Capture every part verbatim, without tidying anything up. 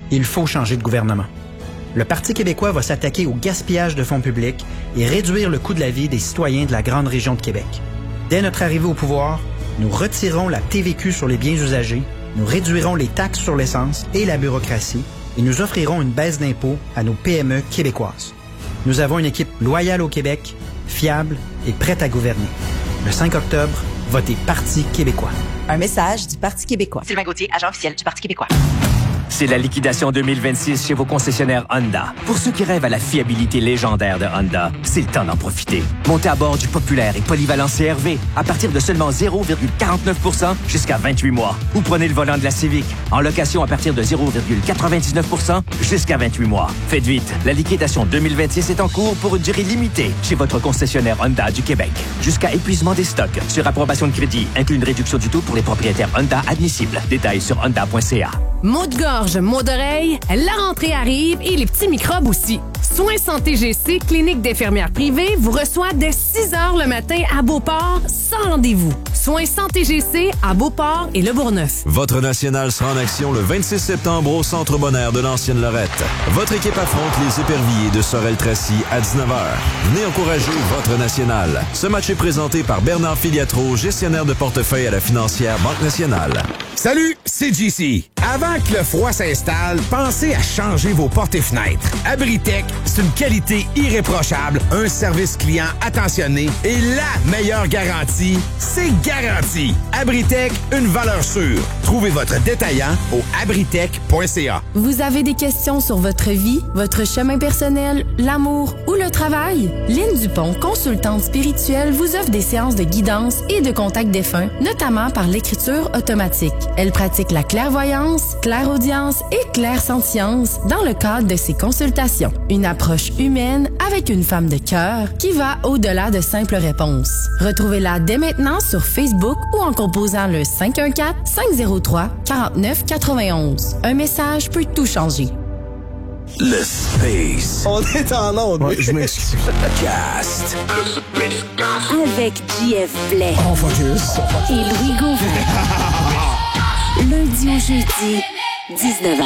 il faut changer de gouvernement. Le Parti québécois va s'attaquer au gaspillage de fonds publics et réduire le coût de la vie des citoyens de la grande région de Québec. Dès notre arrivée au pouvoir, nous retirerons la T V Q sur les biens usagés, nous réduirons les taxes sur l'essence et la bureaucratie et nous offrirons une baisse d'impôts à nos P M E québécoises. Nous avons une équipe loyale au Québec, fiable et prête à gouverner. Le cinq octobre, votez Parti québécois. Un message du Parti québécois. Sylvain Gauthier, agent officiel du Parti québécois. C'est la liquidation deux mille vingt-six chez vos concessionnaires Honda. Pour ceux qui rêvent à la fiabilité légendaire de Honda, c'est le temps d'en profiter. Montez à bord du populaire et polyvalent C R V à partir de seulement zéro virgule quarante-neuf pour cent jusqu'à vingt-huit mois. Ou prenez le volant de la Civic en location à partir de zéro virgule quatre-vingt-dix-neuf pour cent jusqu'à vingt-huit mois. Faites vite, la liquidation deux mille vingt-six est en cours pour une durée limitée chez votre concessionnaire Honda du Québec. Jusqu'à épuisement des stocks. Sur approbation de crédit, inclut une réduction du taux pour les propriétaires Honda admissibles. Détails sur honda point c a. Maux de gorge, maux d'oreille, la rentrée arrive et les petits microbes aussi. Soins Santé G C, clinique d'infirmières privée, vous reçoit dès six heures le matin à Beauport, sans rendez-vous. Soins Santé G C à Beauport et Le Bourgneuf. Votre national sera en action le vingt-six septembre au Centre Bonheur de l'Ancienne Lorette. Votre équipe affronte les éperviers de Sorel-Tracy à dix-neuf heures. Venez encourager votre national. Ce match est présenté par Bernard Filiatro, gestionnaire de portefeuille à la financière Banque Nationale. Salut, c'est J C. Avant que le froid s'installe, pensez à changer vos portes et fenêtres. Abritech, c'est une qualité irréprochable, un service client attentionné et la meilleure garantie, c'est garanti. Abritech, une valeur sûre. Trouvez votre détaillant au abritech point c a. Vous avez des questions sur votre vie, votre chemin personnel, l'amour ou le travail? Lynne Dupont, consultante spirituelle, vous offre des séances de guidance et de contact défunt, notamment par l'écriture automatique. Elle pratique la clairvoyance, clairaudience et clairsentience dans le cadre de ses consultations. Une approche humaine avec une femme de cœur qui va au-delà de simples réponses. Retrouvez-la dès maintenant sur Facebook ou en composant le cinq un quatre, cinq zéro trois, quatre neuf quatre un un. Un message peut tout changer. Le Space. On est en onde. Ouais, je m'excuse. Cast. Avec J F Blais. On focus. Et Louis Gauvin. Lundi au jeudi, dix-neuf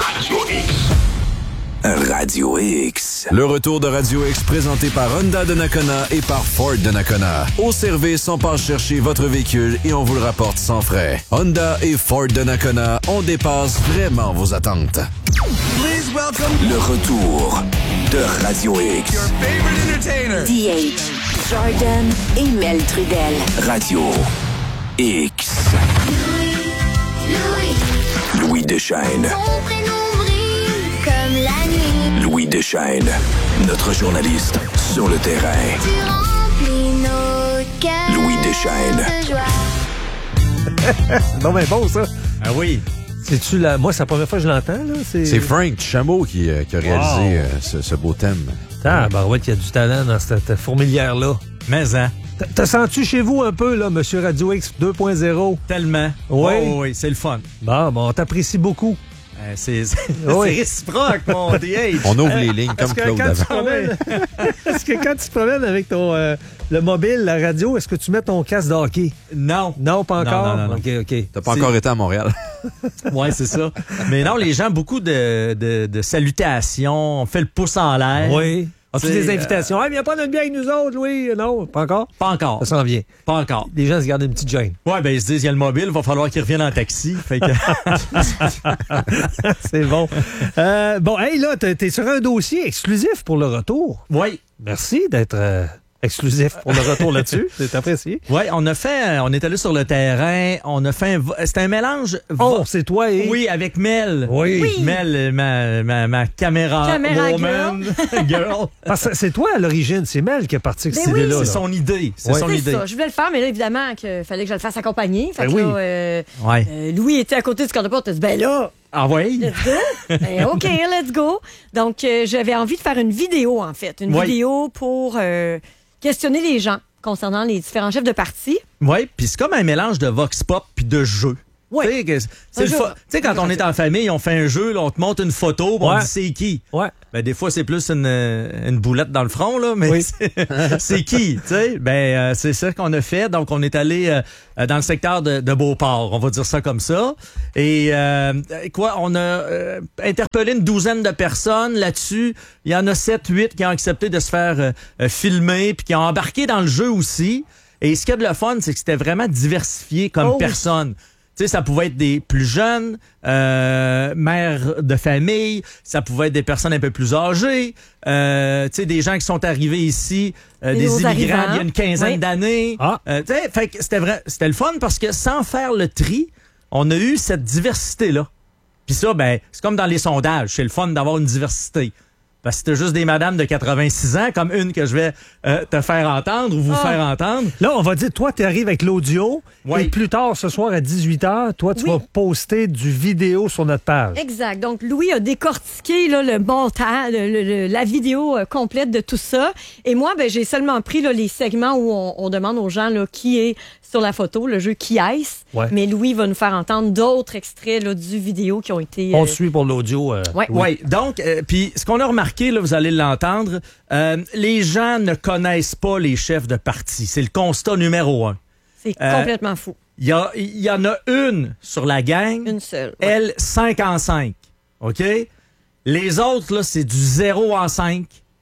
heures. Radio X. Le retour de Radio X présenté par Honda de Nakona et par Ford de Nakona. Au service, on passe chercher votre véhicule et on vous le rapporte sans frais. Honda et Ford de Nakona, on dépasse vraiment vos attentes. Please welcome le retour de Radio X. Your favorite entertainer. D H, Jordan et Mel Trudel. Radio X. Louis. Louis Deschênes. Son prénom brille comme la nuit. Louis Deschênes, notre journaliste sur le terrain. Tu remplis nos cœurs Louis Deschênes. de joie. Non, mais bon, ça. Ah oui. C'est-tu la... Moi, c'est la première fois que je l'entends, là. C'est, c'est Frank Chameau qui, euh, qui a réalisé wow. euh, ce, ce beau thème. Ah, ben ouais, il y a du talent dans cette fourmilière-là. Mais, hein. T'as senti chez vous un peu, là, Monsieur Radio X deux point zéro? Tellement. Oui. Oh, oui, c'est le fun. Bon, bon, on t'apprécie beaucoup. Euh, c'est, c'est, oui. c'est réciproque, mon D H. On ouvre les lignes comme Claude avant. Promènes... est-ce que quand tu te promènes avec ton euh, le mobile, la radio, est-ce que tu mets ton casque de hockey? Non. Non, pas encore? Non, non, non, non. OK, OK. T'as pas c'est... encore été à Montréal. Oui, c'est ça. Mais non, les gens, beaucoup de, de, de salutations, on fait le pouce en l'air. Oui. As-tu des euh... invitations? Hey, viens pas notre bien avec nous autres, Louis. Non, pas encore? Pas encore. Ça s'en vient. Pas encore. Les gens se gardent une petite gêne. Ouais, ben ils se disent, il y a le mobile, il va falloir qu'ils reviennent en taxi. Fait que... c'est bon. Euh, bon, hey, là, t'es, t'es sur un dossier exclusif pour le retour. Oui. Merci d'être... Euh... exclusif pour le retour là-dessus. C'est apprécié. Oui, on a fait, on est allé sur le terrain, on a fait un, c'était un mélange. Oh, c'est toi et... Oui, avec Mel. Oui. oui. Mel, ma, ma, ma caméra, caméra woman, girl. girl. Parce que c'est toi à l'origine, c'est Mel qui a parti avec cette oui, idée-là. C'est là. son idée. C'est ouais. son c'est idée. Ça. Je voulais le faire, mais là, évidemment, il fallait que je le fasse accompagner. Fait ben que oui. là, euh, ouais. euh, Louis était à côté du corps de porte. Il a dit, ben là, ah oui? let's go. ben, OK, let's go. Donc, euh, j'avais envie de faire une vidéo, en fait. Une ouais. vidéo pour... Euh, questionner les gens concernant les différents chefs de parti. Oui, puis c'est comme un mélange de vox pop puis de jeu. Ouais. Tu sais, que c'est le fa- tu sais, quand on est en famille, on fait un jeu, là, on te montre une photo, puis on Ouais. dit c'est qui. Ouais. Ben, des fois, c'est plus une, une boulette dans le front, là, mais Oui. c'est, c'est qui, tu sais? Ben, euh, c'est ça qu'on a fait. Donc, on est allé euh, dans le secteur de, de Beauport, on va dire ça comme ça. Et euh, quoi, on a euh, interpellé une douzaine de personnes là-dessus. Il y en a sept, huit qui ont accepté de se faire euh, euh, filmer, puis qui ont embarqué dans le jeu aussi. Et ce qu'il y a de le fun, c'est que c'était vraiment diversifié comme Oh oui. personne. Tu sais, ça pouvait être des plus jeunes, euh, mères de famille, ça pouvait être des personnes un peu plus âgées, euh, tu sais, des gens qui sont arrivés ici, euh, Des des nouveaux immigrants arrivants. il y a une quinzaine Oui. d'années. Ah. Euh, tu sais, fait que c'était vrai, c'était le fun parce que sans faire le tri, on a eu cette diversité-là. Puis ça, ben, c'est comme dans les sondages, c'est le fun d'avoir une diversité. Parce que c'était juste des madames de quatre-vingt-six ans, comme une que je vais euh, te faire entendre ou vous Ah. faire entendre. Là, on va dire, toi, tu arrives avec l'audio. Oui. Et plus tard, ce soir à dix-huit heures, toi, tu Oui. vas poster du vidéo sur notre page. Exact. Donc, Louis a décortiqué là, le montage, le- le- le- la vidéo euh, complète de tout ça. Et moi, ben, j'ai seulement pris là, les segments où on, on demande aux gens là, qui est sur la photo, le jeu Qui est-ce. Ouais. Mais Louis va nous faire entendre d'autres extraits là, du vidéo qui ont été... On euh, te suit pour l'audio. euh, Ouais. Oui, donc, euh, puis ce qu'on a remarqué, là, vous allez l'entendre, euh, les gens ne connaissent pas les chefs de parti. C'est le constat numéro un. C'est Euh, complètement fou. Il y, a- il y en a une sur la gang, Une seule. ouais. elle, cinq en cinq. OK? Les autres, là, c'est du zéro en cinq.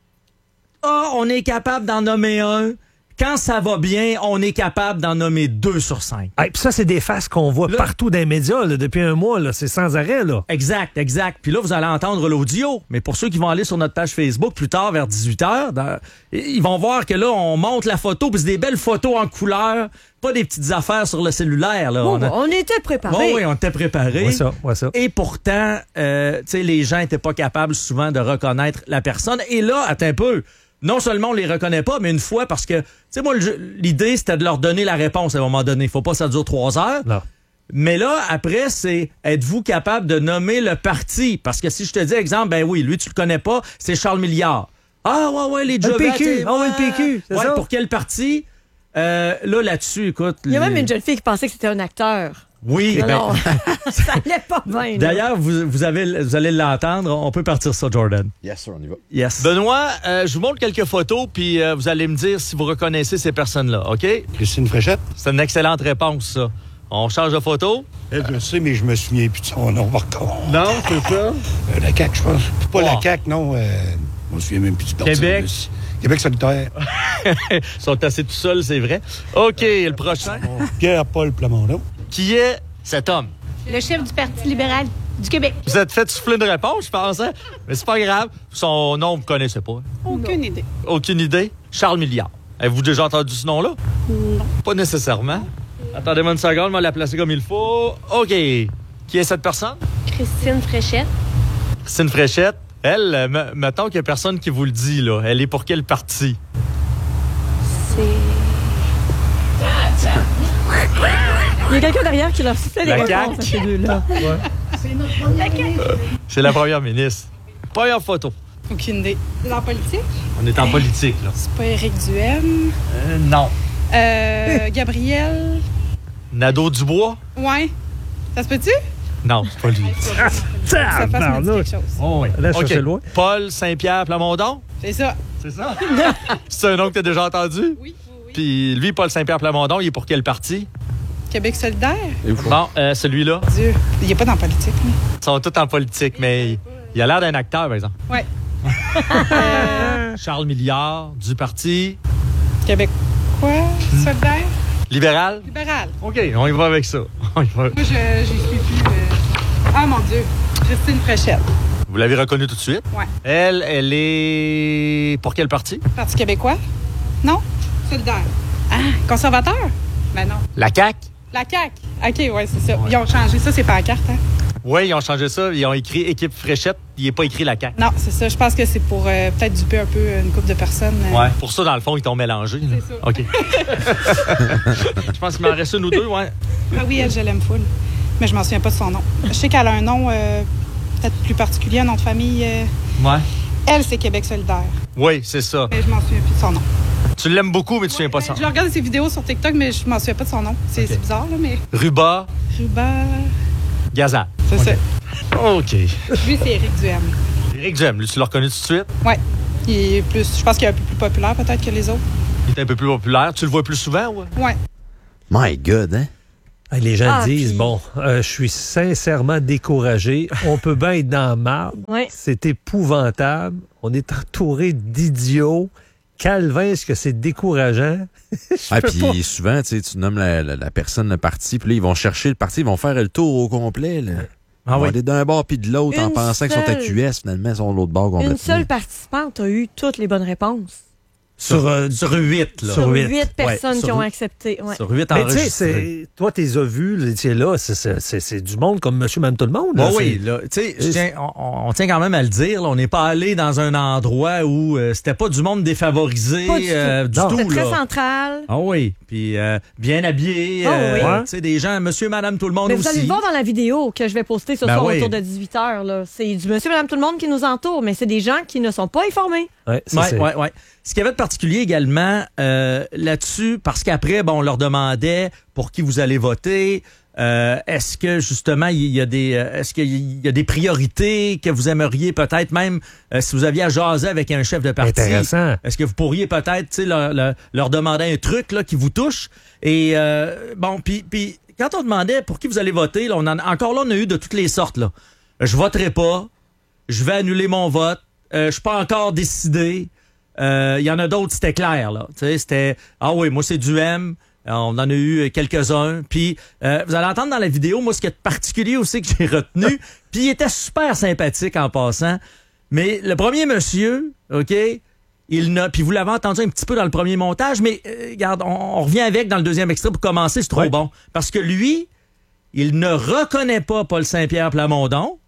Ah, on est capable d'en nommer un. Quand ça va bien, on est capable d'en nommer deux sur cinq. Hey, puis ça, c'est des faces qu'on voit Là- partout dans les médias là, depuis un mois. Là. C'est sans arrêt. Là. Exact, exact. Puis là, vous allez entendre l'audio. Mais pour ceux qui vont aller sur notre page Facebook plus tard, vers dix-huit heures, dans- ils vont voir que là, on monte la photo, puis c'est des belles photos en couleur, pas des petites affaires sur le cellulaire. Là. Oh, On a- on était préparés. Oh oui, on était préparés. Ouais, ça, ouais, ça. Et pourtant, euh, tu sais, les gens n'étaient pas capables souvent de reconnaître la personne. Et là, attends un peu. Non seulement on les reconnaît pas, mais une fois, parce que, tu sais, moi, le jeu- l'idée, c'était de leur donner la réponse à un moment donné. Faut pas que ça dure trois heures. Non. Mais là, après, c'est êtes-vous capable de nommer le parti? Parce que si je te dis, exemple, ben oui, lui, tu le connais pas, c'est Charles Milliard. Ah, ouais, ouais, les Le Jobats, P Q. t'sais, Ah ouais, le P Q, c'est ouais, ça? pour quel parti? Euh, là, là-dessus, écoute. Il y a les- même une jeune fille qui pensait que c'était un acteur. Oui, ben, Alors, ça allait pas bien. là. d'ailleurs, vous, vous, avez, vous allez l'entendre. On peut partir ça, Jordan. Yes, sir, on y va. Yes. Benoît, euh, je vous montre quelques photos, puis euh, vous allez me dire si vous reconnaissez ces personnes-là, OK? Christine Fréchette? C'est une excellente réponse, ça. On change de photo? Elle, je sais, mais je me souviens plus de son nom, par contre. Non, c'est ça. Euh, la C A Q, je pense. Pas Oh. la C A Q, non. Euh, je me souviens même plus du parti. Québec. Québec solidaire. Ils sont assez tout seuls, c'est vrai. OK, le prochain. Pierre-Paul Plamondon. Qui est cet homme? Le chef du Parti libéral du Québec. Vous êtes fait souffler une réponse, je pense, hein? Mais c'est pas grave. Son nom, vous connaissez pas. Aucune idée. Aucune idée? Charles Milliard. Avez-vous déjà entendu ce nom-là? Non. Pas nécessairement. Attendez-moi une seconde, on va la placer comme il faut. OK. Qui est cette personne? Christine Fréchette. Christine Fréchette. Elle, euh, me- mettons qu'il y a personne qui vous le dit, là. Elle est pour quel parti? C'est... Il y a quelqu'un derrière qui leur sifflait des La réponses C A Q. à ces deux-là. C'est la première ministre. Première photo. Aucune idée. Dans la politique? On est en politique, là. C'est pas Éric Duhem. Euh, non. Euh, Gabriel. Nadeau-Dubois? Ouais. Ça se peut-tu? Non, c'est pas lui. Ça fasse me dire quelque chose. Oh, oui. Là, OK. cherchez loin. Paul Saint-Pierre Plamondon? C'est ça. C'est ça? C'est un nom que tu as déjà entendu? Oui, oui, oui. Puis lui, Paul Saint-Pierre Plamondon, il est pour quel parti? Québec solidaire? Bon, euh, celui-là. Dieu. Il est pas dans la politique, lui. Ils sont tous en politique, mais il, il a l'air d'un acteur, par exemple. Ouais. Euh, Charles Milliard, du parti Québec quoi? Solidaire? libéral. Libéral. OK, on y va avec ça. On y va. Moi, je j'y suis plus. euh. Ah, mon Dieu. Christine Fréchette. Vous l'avez reconnu tout de suite? Ouais. Elle, elle est pour quel parti? Parti québécois? Non? Solidaire. Ah, conservateur? Ben non. La C A Q? La C A Q. OK, ouais, c'est ça. Ils ont changé ça, c'est pas la carte, hein? Oui, ils ont changé ça. Ils ont écrit équipe Fréchette. Il n'est pas écrit la C A Q. Non, c'est ça. Je pense que c'est pour euh, peut-être duper un peu une couple de personnes. euh. Ouais. Pour ça, dans le fond, ils t'ont mélangé. là. C'est ça. OK. Je pense qu'il m'en reste une ou deux, ouais. Ah oui, elle, je l'aime full. Mais je m'en souviens pas de son nom. Je sais qu'elle a un nom euh, peut-être plus particulier, un nom de famille. euh. Ouais. Elle, c'est Québec solidaire. Oui, c'est ça. Mais je m'en souviens plus de son nom. Tu l'aimes beaucoup, mais tu ne souviens pas son nom. Je regarde ses vidéos sur TikTok, mais je m'en souviens pas de son nom. C'est Okay. c'est bizarre, là, mais... Ruba Ruba... Gaza. C'est okay. ça. OK. Lui, c'est Éric Duhem. Éric Duhem, lui, tu l'as reconnu tout de suite? Ouais. Il est plus... Je pense qu'il est un peu plus populaire, peut-être, que les autres. Il est un peu plus populaire. Tu le vois plus souvent, ouais? Ouais. My God, hein? Hey, les gens Ah, disent, puis- bon, euh, je suis sincèrement découragé. On peut bien être dans la marde. Ouais. C'est épouvantable. On est entouré d'idiots. Calvin, est-ce que c'est décourageant? Ah, peux puis pas. souvent, tu sais, tu nommes la, la, la personne, le parti, puis là, ils vont chercher le parti, ils vont faire le tour au complet. Là. Ah Ils vont oui. aller d'un bord puis de l'autre en Une pensant qu'ils sont à seule- Q S, finalement, ils sont de l'autre bord complètement. Une seule participante a eu toutes les bonnes réponses. Sur, euh, sur huit, là. Sur huit. huit personnes Ouais, qui sur ont huit. accepté. Ouais. Sur huit Mais tu sais, enregistrés. c'est- toi, tu les as vus, là, tu es là, c'est- c'est c'est- c'est du monde comme monsieur, madame, tout le monde. Là, Bon, oui, C'est- là, tu sais, je tiens- on, on tient quand même à le dire, là, on n'est pas allé dans un endroit où euh, c'était pas du monde défavorisé Pas du euh, tout. du Non. tout. C'était très là. central. Ah oui, puis euh, bien habillé, Oh euh, oui. Ouais. tu sais, des gens, monsieur, madame, tout le monde Mais vous aussi. allez le voir dans la vidéo que je vais poster ce Ben soir oui. autour de dix-huit heures. Là. C'est du monsieur, madame, tout le monde qui nous entoure, mais c'est des gens qui ne sont pas informés. Ouais, ça, Ouais, c'est- ouais, ouais. Ce qu'il y avait de particulier également euh, là-dessus, parce qu'après, bon, on leur demandait pour qui vous allez voter. Euh, est-ce que justement il y a des euh, est-ce qu'il y a des priorités que vous aimeriez peut-être même euh, si vous aviez à jaser avec un chef de parti? Intéressant. Est-ce que vous pourriez peut-être tu sais, leur, leur, leur demander un truc là, qui vous touche? Et euh, bon, puis puis quand on demandait pour qui vous allez voter, là, on en, encore là, on a eu de toutes les sortes. Là. Je voterai pas, je vais annuler mon vote, euh, je suis pas encore décidé. Il euh, y en a d'autres, c'était clair. Là. Tu sais, c'était ah oui, moi c'est du M. On en a eu quelques-uns. Puis, euh, vous allez entendre dans la vidéo, moi, ce qui est particulier aussi que j'ai retenu, puis il était super sympathique en passant. Mais le premier monsieur, OK, il n'a... Puis vous l'avez entendu un petit peu dans le premier montage, mais euh, regarde, on, on revient avec dans le deuxième extrait pour commencer, c'est trop Ouais. bon. Parce que lui, il ne reconnaît pas Paul Saint-Pierre Plamondon,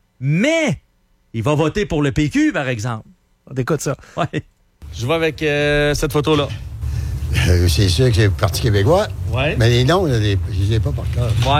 mais il va voter pour le P Q, par exemple. On écoute ça. Ouais. Je vais avec euh, cette photo-là. Euh, c'est sûr que c'est le Parti québécois. Ouais. Mais les noms, là, les- je les ai pas par cœur. Ouais.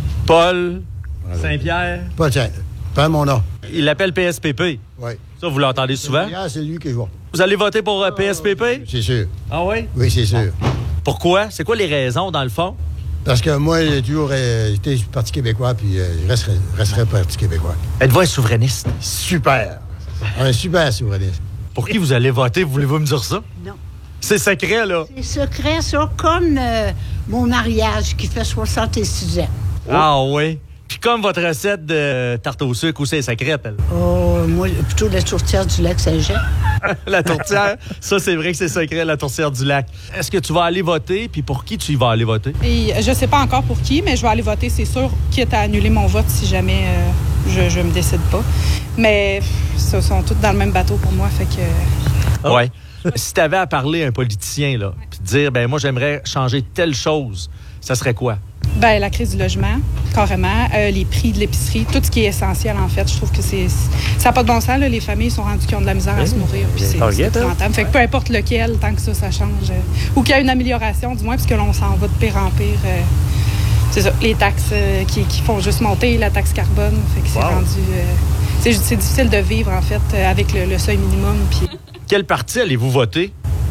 Paul Saint-Pierre. Pas tiens, pas mon nom. Il l'appelle P S P P. Oui. Ça, vous l'entendez souvent? C'est lui que je vois. Vous allez voter pour euh, P S P P? C'est sûr. Ah oui? Oui, c'est sûr. Pourquoi? C'est quoi les raisons, dans le fond? Parce que moi, j'ai toujours euh, été du Parti québécois, puis euh, je resterai, resterai Parti québécois. Êtes-vous un souverainiste? Super. Un super souverainiste. Pour qui vous allez voter? Voulez-vous me dire ça? Non. C'est secret, là. C'est secret, ça, comme euh, mon mariage qui fait soixante-six ans. Ah oui. Puis comme votre recette de tarte au sucre, où c'est secrète, elle? Oh, moi, plutôt la tourtière du lac Saint-Jean. La tourtière, ça, c'est vrai que c'est secret, la tourtière du lac. Est-ce que tu vas aller voter? Puis pour qui tu y vas aller voter? Et je sais pas encore pour qui, mais je vais aller voter, c'est sûr, quitte à annuler mon vote si jamais euh, je, je me décide pas. Mais pff, ils sont tous dans le même bateau pour moi, fait que... Ouais. Si tu avais à parler à un politicien, là, puis dire, ben moi, j'aimerais changer telle chose, ça serait quoi? Ben, la crise du logement, carrément. Euh, les prix de l'épicerie, tout ce qui est essentiel, en fait. Je trouve que c'est... Ça n'a pas de bon sens, là. Les familles sont rendues qui ont de la misère à se nourrir. Puis c'est Target, c'est hein? épouvantable. Fait que peu importe lequel, tant que ça, ça change. euh, ou qu'il y a une amélioration, du moins, parce que l'on s'en va de pire en pire. euh, c'est ça. Les taxes euh, qui, qui font juste monter, la taxe carbone. Fait que c'est Wow. rendu... euh, c'est, c'est difficile de vivre, en fait, euh, avec le, le seuil minimum. Puis... Quel parti allez-vous voter?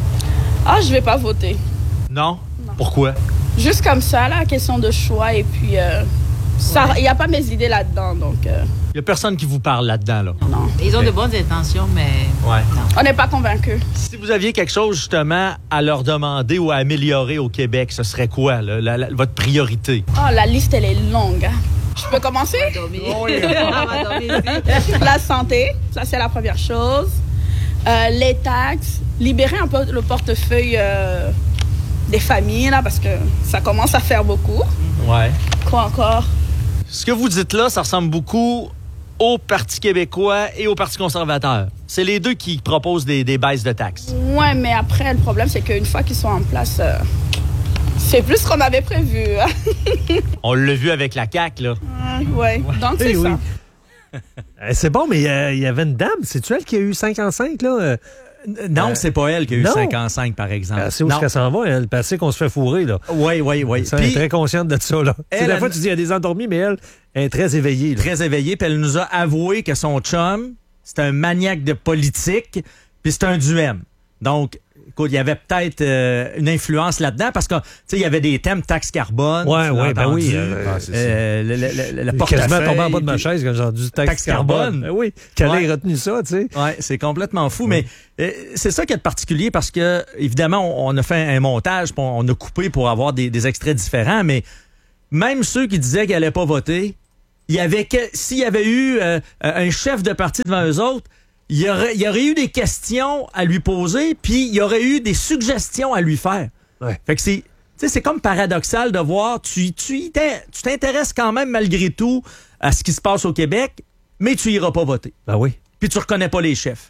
Ah, je vais pas voter. Non? Pourquoi? Juste comme ça, là, question de choix. Et puis, euh, il n'y a pas mes idées là-dedans. Donc, euh, Il n'y a personne qui vous parle là-dedans, là. non. Ils ont de bonnes intentions, mais Ouais. On n'est pas convaincus. Si vous aviez quelque chose, justement, à leur demander ou à améliorer au Québec, ce serait quoi, là, la- la- votre priorité? Oh, la liste, elle est longue. hein. Je peux commencer? La santé, ça, c'est la première chose. Euh, les taxes, libérer un peu le portefeuille euh, des familles, là, parce que ça commence à faire beaucoup. Ouais. Quoi encore? Ce que vous dites là, ça ressemble beaucoup au Parti québécois et au Parti conservateur. C'est les deux qui proposent des, des baisses de taxes. Ouais, mais après, le problème, c'est qu'une fois qu'ils sont en place, euh, c'est plus ce qu'on avait prévu. hein. On l'a vu avec la C A Q, là. ouais, donc c'est Eh oui. ça. Eh, c'est bon, mais euh, il y avait une dame. C'est-tu elle qui a eu cinquante-cinq, là? Euh, Non, euh, c'est pas elle qui a eu non. cinquante-cinq, par exemple. Elle sait où Non. est-ce qu'elle s'en va, elle. Elle sait qu'on se fait fourrer, là. Oui, oui, oui. Elle est Puis- très consciente de ça, là. Elle, C'est la elle- fois, tu dis, il y a des endormis, mais elle, elle est très éveillée, là. Très éveillée, puis elle nous a avoué que son chum, c'est un maniaque de politique, puis c'est un duem. Donc, écoute, il y avait peut-être euh, une influence là-dedans parce que, tu sais, il y avait des thèmes taxe carbone. Ouais, tu l'as ouais, ben entendu. oui. Euh, Ah, c'est ça. Euh, le, le, le, le J'ai portefeuille. quasiment tombé en bas de ma puis- chaise quand j'ai entendu taxe, Taxe carbone. Ben oui, qu'elle Ouais. ait retenu ça, tu sais. Ouais, c'est complètement fou, mais euh, c'est ça qui est de particulier parce que, évidemment, on, on a fait un montage, puis on, on a coupé pour avoir des, des extraits différents, mais même ceux qui disaient qu'ils n'allaient pas voter, il y avait que, s'il y avait eu euh, un chef de parti devant eux autres, il y aurait, il y aurait eu des questions à lui poser, puis il y aurait eu des suggestions à lui faire. Ouais. Fait que c'est, tu sais, c'est comme paradoxal de voir, tu, tu, y t'in- tu t'intéresses quand même malgré tout à ce qui se passe au Québec, mais tu iras pas voter. Ben oui. Puis tu reconnais pas les chefs.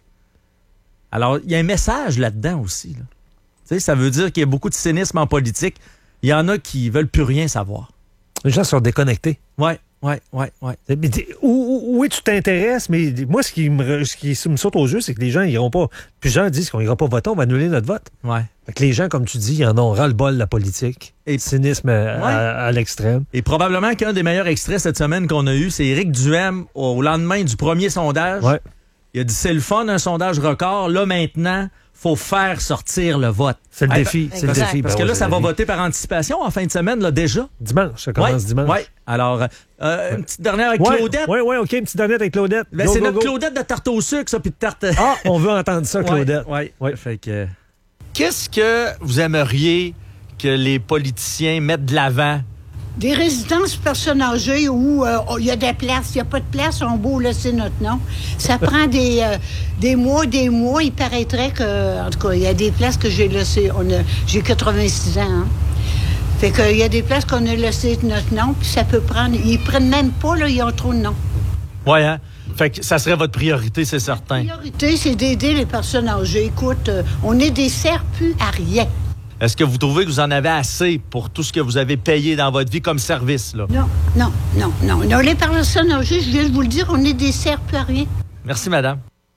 Alors, il y a un message là-dedans aussi. Là. Tu sais, ça veut dire qu'il y a beaucoup de cynisme en politique. Il y en a qui veulent plus rien savoir. Les gens sont déconnectés. Ouais, ouais, ouais, ouais. Mais t'es- où, où- oui, tu t'intéresses, mais moi, ce qui me, re- ce qui me saute aux yeux, c'est que les gens iront pas. Puis les gens disent qu'on ira pas voter, on va annuler notre vote. Ouais. Fait que les gens, comme tu dis, ils en ont ras-le-bol de la politique. Et- Et cynisme à, Ouais. à- à l'extrême. Et probablement qu'un des meilleurs extraits cette semaine qu'on a eu, c'est Éric Duhem au lendemain du premier sondage. Ouais. Il a dit c'est le fun, un sondage record. Là, maintenant, faut faire sortir le vote. C'est le Hey, défi. parce- C'est le défi. Parce Ben que ouais, là, c'est ça le va défi. voter par anticipation en fin de semaine, là, déjà. Dimanche, ça commence Ouais, dimanche. ouais. Alors, euh, une petite dernière avec Ouais, Claudette. ouais, ouais, OK, une petite dernière avec Claudette. Ben, Go, c'est go, notre go. Claudette de tarte au sucre, ça, puis de tarte. Ah, on veut entendre ça, Claudette. Ouais, ouais. Fait que. Qu'est-ce que vous aimeriez que les politiciens mettent de l'avant? Des résidences personnes âgées où euh, il y a des places. Il n'y a pas de place, on beau laisser notre nom. Ça prend des, euh, des mois, des mois. Il paraîtrait que, en tout cas, il y a des places que j'ai laissées. On a, j'ai quatre-vingt-six ans. Hein. Fait qu'il y a des places qu'on a laissées notre nom, puis ça peut prendre. Ils prennent même pas, là, ils ont trop de noms. Ouais, hein? Fait que ça serait votre priorité, c'est La certain. priorité, c'est d'aider les personnes âgées. Écoute, euh, on ne dessert plus à rien. Est-ce que vous trouvez que vous en avez assez pour tout ce que vous avez payé dans votre vie comme service, là? Non, non, non, non. non. Les personnes âgées, je viens de vous le dire, on ne dessert plus à rien. Merci, madame.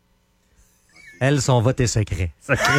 Elle, son vote est secret. Secret.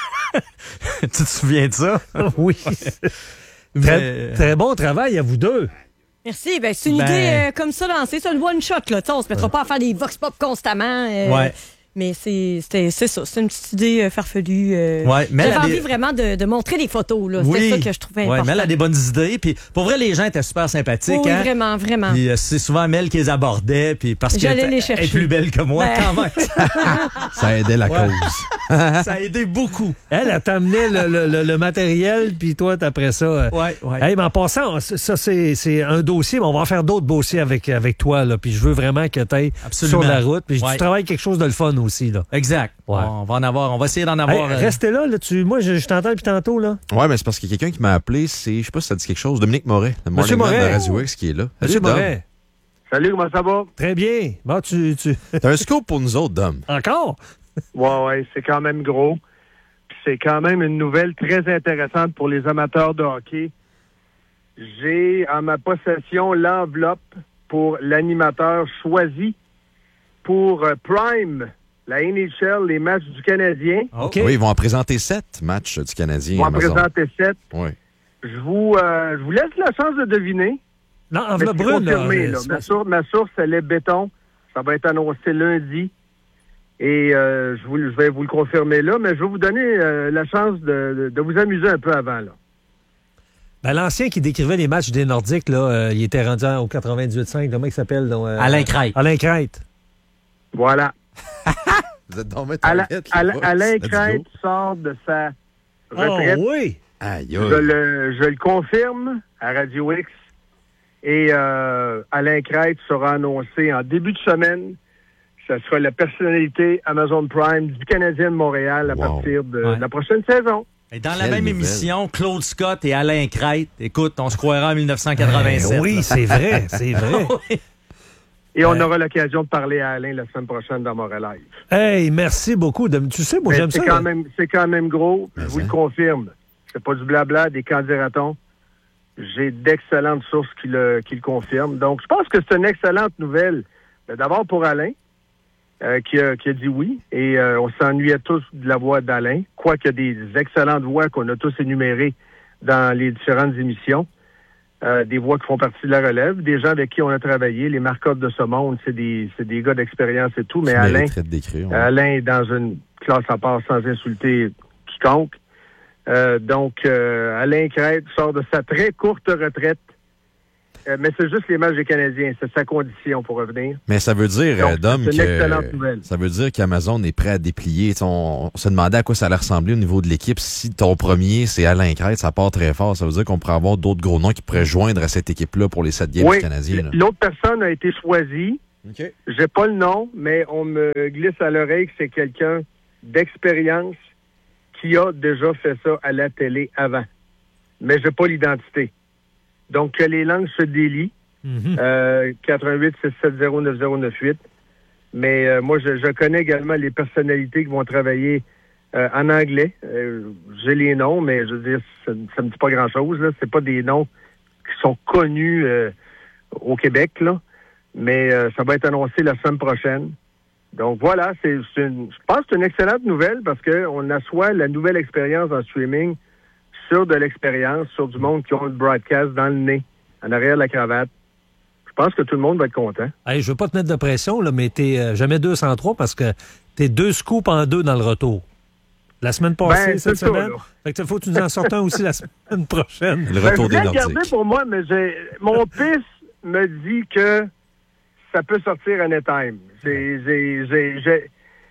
Tu te souviens de ça? Oui. Mais- Très, très bon travail à vous deux. Merci. Ben, c'est une Ben- idée euh, comme ça lancée. C'est une one-shot. Là. Tu sais, on se mettra pas à faire des vox pop constamment. euh, Ouais. Mais c'est c'était- c'est ça. C'est une petite idée euh, farfelue. euh. Ouais, mais elle J'avais a envie des- vraiment de, de montrer des photos. Là. C'était ça que je trouvais Ouais, important. mais elle a des bonnes idées. Puis pour vrai, les gens étaient super sympathiques. Oui, hein? vraiment, vraiment. Puis euh, c'est souvent Mel qui les abordait. Puis parce J'allais qu'elle les est chercher. plus belle que moi, Ben. quand même. Ça aidait la Ouais. cause. Ça a aidé beaucoup. Elle, elle t'amenait le, le- le- le matériel, puis toi, après ça. euh, Ouais, ouais. Hey, mais en passant, ça, ça, c'est c'est un dossier, mais on va en faire d'autres dossiers avec, avec toi, là. Puis je veux vraiment que tu ailles Absolument. sur la route. Puis Ouais. tu travailles quelque chose de le fun aussi, là. Exact. Ouais. On va en avoir. On va essayer d'en Hey, avoir. euh, restez là, là. Tu, moi, je, je t'entends depuis tantôt, là. Ouais, mais c'est parce qu'il y a quelqu'un qui m'a appelé, c'est, je sais pas si ça dit quelque chose, Dominique Moret, le Monsieur Morning Man Moret. de Radio X qui est là. Monsieur Salut, Dom. Moret. Salut, comment ça va? Très bien. Bon, tu. tu... T'as un scoop pour nous autres, Dom. Encore? Ouais, ouais, c'est quand même gros. Puis c'est quand même une nouvelle très intéressante pour les amateurs de hockey. J'ai en ma possession l'enveloppe pour l'animateur choisi pour euh, Prime, la N H L, les matchs du Canadien. OK. Oui, ils vont en présenter sept matchs du Canadien. On va en Amazon. présenter sept. Oui. Je vous, euh, je vous laisse la chance de deviner. Non, Mais enveloppe c'est brune, là. confirmé, là. Ma, source, ma source, elle est béton. Ça va être annoncé lundi. Et euh, je, vous, je vais vous le confirmer là, mais je vais vous donner euh, la chance de, de, de vous amuser un peu avant. Là. Ben, l'ancien qui décrivait les matchs des Nordiques, là, euh, il était rendu au quatre-vingt-dix-huit cinq. Comment il s'appelle? donc, euh, Alain Crête. Alain Crête. Voilà. Vous êtes dans Alain, Alain, Alain Crête sort de sa retraite. Oh oui! Aïe, Je le, je le confirme à Radio X. Et euh, Alain Crête sera annoncé en début de semaine. Ce sera la personnalité Amazon Prime du Canadien de Montréal à Wow. partir de Ouais. la prochaine saison. Et dans la Quelle même nouvelle. émission, Claude Scott et Alain Crête. Écoute, on se croira en dix-neuf cent quatre-vingt-sept. Eh oui, là. c'est vrai, c'est vrai. Oui. Et on Ouais. aura l'occasion de parler à Alain la semaine prochaine dans Montréal Live. Hey, merci beaucoup. De... Tu sais, moi, Mais j'aime c'est ça. quand là. même, c'est quand même gros. Mais Je vous hein. le confirme. C'est pas du blabla, des candidatons. J'ai d'excellentes sources qui le, qui le confirment. Donc, je pense que c'est une excellente nouvelle. Mais d'abord pour Alain, euh, qui, a, qui a dit oui. Et euh, on s'ennuyait tous de la voix d'Alain. Quoique des excellentes voix qu'on a tous énumérées dans les différentes émissions. Euh, des voix qui font partie de la relève. Des gens avec qui on a travaillé. Les marcottes de ce monde, c'est des, c'est des gars d'expérience et tout. Mais Tu Alain, mériterais de décrire. ouais. Alain est dans une classe à part sans insulter quiconque. Euh, donc, euh, Alain Crête sort de sa très courte retraite. Euh, mais c'est juste les matchs des Canadiens. C'est sa condition pour revenir. Mais ça veut dire, Donc, euh, Dom, c'est une excellente que nouvelle. ça veut dire qu'Amazon est prêt à déplier. On, on se demandait à quoi ça allait ressembler au niveau de l'équipe. Si ton premier, c'est Alain Crête, ça part très fort. Ça veut dire qu'on pourrait avoir d'autres gros noms qui pourraient joindre à cette équipe-là pour les sept games Oui, du Canadien. là. l'autre personne a été choisie. Okay. J'ai pas le nom, mais on me glisse à l'oreille que c'est quelqu'un d'expérience qui a déjà fait ça à la télé avant. Mais j'ai pas l'identité. Donc, que les langues se délient. Mm-hmm. Euh, quatre un huit, six sept zéro, neuf zéro neuf huit. Mais euh, moi, je, je connais également les personnalités qui vont travailler euh, en anglais. Euh, j'ai les noms, mais je veux dire, ça ne me dit pas grand-chose. Là. C'est pas des noms qui sont connus euh, au Québec, là. Mais euh, ça va être annoncé la semaine prochaine. Donc voilà, c'est, c'est une, je pense que c'est une excellente nouvelle parce qu'on assoit la nouvelle expérience en streaming sur de l'expérience, sur du monde qui ont le broadcast dans le nez, en arrière de la cravate. Je pense que tout le monde va être content. Hey, je veux pas te mettre de pression, là, mais t'es euh, jamais deux cent trois parce que t'es deux scoops en deux dans le retour. La semaine passée, Ben, cette c'est ça, semaine. là. Fait que faut que tu nous en sortes un aussi la semaine prochaine. Le Ben, retour je des l'ai Nordiques. regardé pour moi, mais j'ai, mon fils me dit que ça peut sortir anytime. C'est, j'ai, j'ai, j'ai,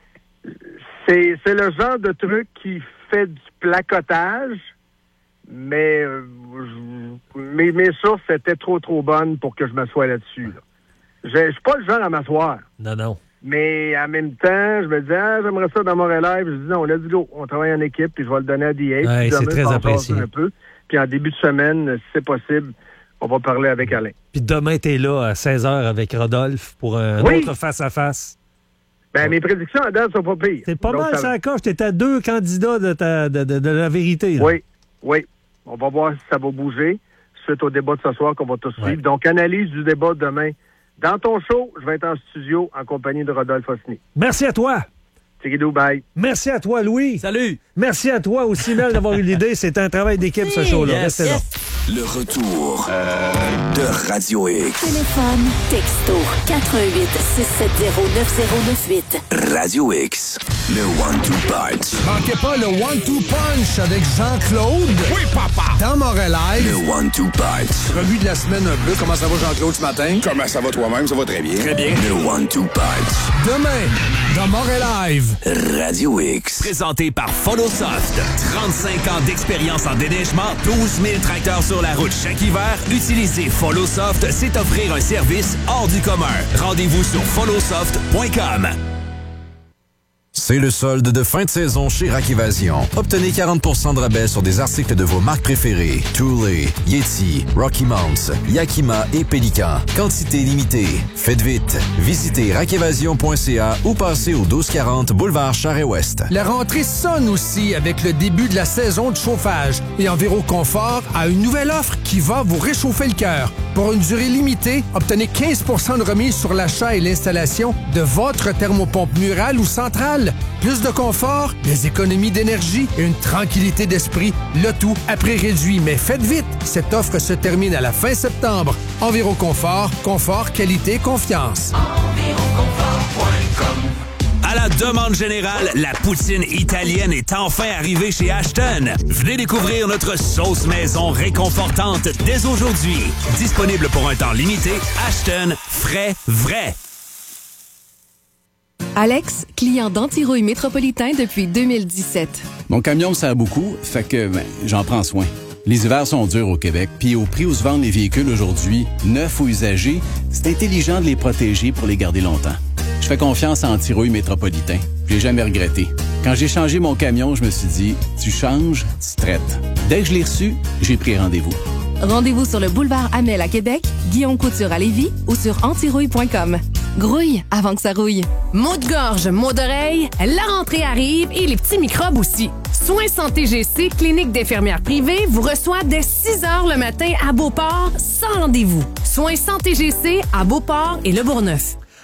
c'est, c'est le genre de truc qui fait du placotage, mais euh, je- mes, mes sources étaient trop, trop bonnes pour que je m'assoie là-dessus. Là. Je je suis pas le genre à m'asseoir. Non, non. Mais en même temps, je me dis, ah, j'aimerais ça dans mon relève. Je dis, non, let's go. On travaille en équipe, puis je vais le donner à D A. Ouais, Puis c'est demain, très on va apprécié. jaser un peu. Puis en début de semaine, si c'est possible, on va parler avec Alain. Puis demain, t'es là à seize heures avec Rodolphe pour un Oui. autre face-à-face. Ben, mes prédictions à date sont pas pires. C'est pas Donc, mal, ça coche. T'es à deux candidats de, ta, de, de, de la vérité. là. Oui, oui. On va voir si ça va bouger suite au débat de ce soir qu'on va tous suivre. Donc, analyse du débat demain. Dans ton show, je vais être en studio en compagnie de Rodolphe Osny. Merci à toi. Tigidou, bye. Merci à toi, Louis. Salut. Merci à toi aussi, Mel, d'avoir eu l'idée. C'est un travail d'équipe, ce show-là. Yes. Restez là. Le retour de Radio X. Téléphone, texto, quatre un huit, six sept zéro, neuf zéro neuf huit. Radio X. Le one-two punch. Manquez pas le one-two punch avec Jean-Claude. Oui, papa. Dans Montréal. Le one-two punch. Revue de la semaine un peu. Comment ça va, Jean-Claude, ce matin? Comment ça va toi-même? Ça va très bien. Très bien. Le one-two punch. Demain, dans Montréal. Radio X. Présenté par Photosoft. trente-cinq ans d'expérience en déneigement, douze mille tracteurs sur la route chaque hiver. Utiliser Photosoft, c'est offrir un service hors du commun. Rendez-vous sur photosoft point com. C'est le solde de fin de saison chez Rack Évasion. Obtenez quarante pour cent de rabais sur des articles de vos marques préférées. Thule, Yeti, Rocky Mounts, Yakima et Pélican. Quantité limitée. Faites vite. Visitez rack évasion point c a ou passez au douze quarante boulevard Charest-Ouest. La rentrée sonne aussi avec le début de la saison de chauffage. Et Enviroconfort a une nouvelle offre qui va vous réchauffer le cœur. Pour une durée limitée, obtenez quinze pour cent de remise sur l'achat et l'installation de votre thermopompe murale ou centrale. Plus de confort, des économies d'énergie et une tranquillité d'esprit. Le tout à prix réduit. Mais faites vite, cette offre se termine à la fin septembre. Enviroconfort, confort, qualité, confiance. À la demande générale, la poutine italienne est enfin arrivée chez Ashton. Venez découvrir notre sauce maison réconfortante dès aujourd'hui. Disponible pour un temps limité, Ashton, frais, vrai. Alex, client d'Antirouille Métropolitain depuis deux mille dix-sept. Mon camion me sert beaucoup, fait que ben, j'en prends soin. Les hivers sont durs au Québec, puis au prix où se vendent les véhicules aujourd'hui, neufs ou usagés, c'est intelligent de les protéger pour les garder longtemps. Je fais confiance à Antirouille Métropolitain. Je l'ai jamais regretté. Quand j'ai changé mon camion, je me suis dit, tu changes, tu traites. Dès que je l'ai reçu, j'ai pris rendez-vous. Rendez-vous sur le boulevard Amel à Québec, Guillaume Couture à Lévis ou sur antirouille point com. Grouille avant que ça rouille. Maux de gorge, maux d'oreille, la rentrée arrive et les petits microbes aussi. Soins Santé G C, clinique d'infirmières privées, vous reçoit dès six heures le matin à Beauport, sans rendez-vous. Soins Santé G C à Beauport et Le Bourgneuf.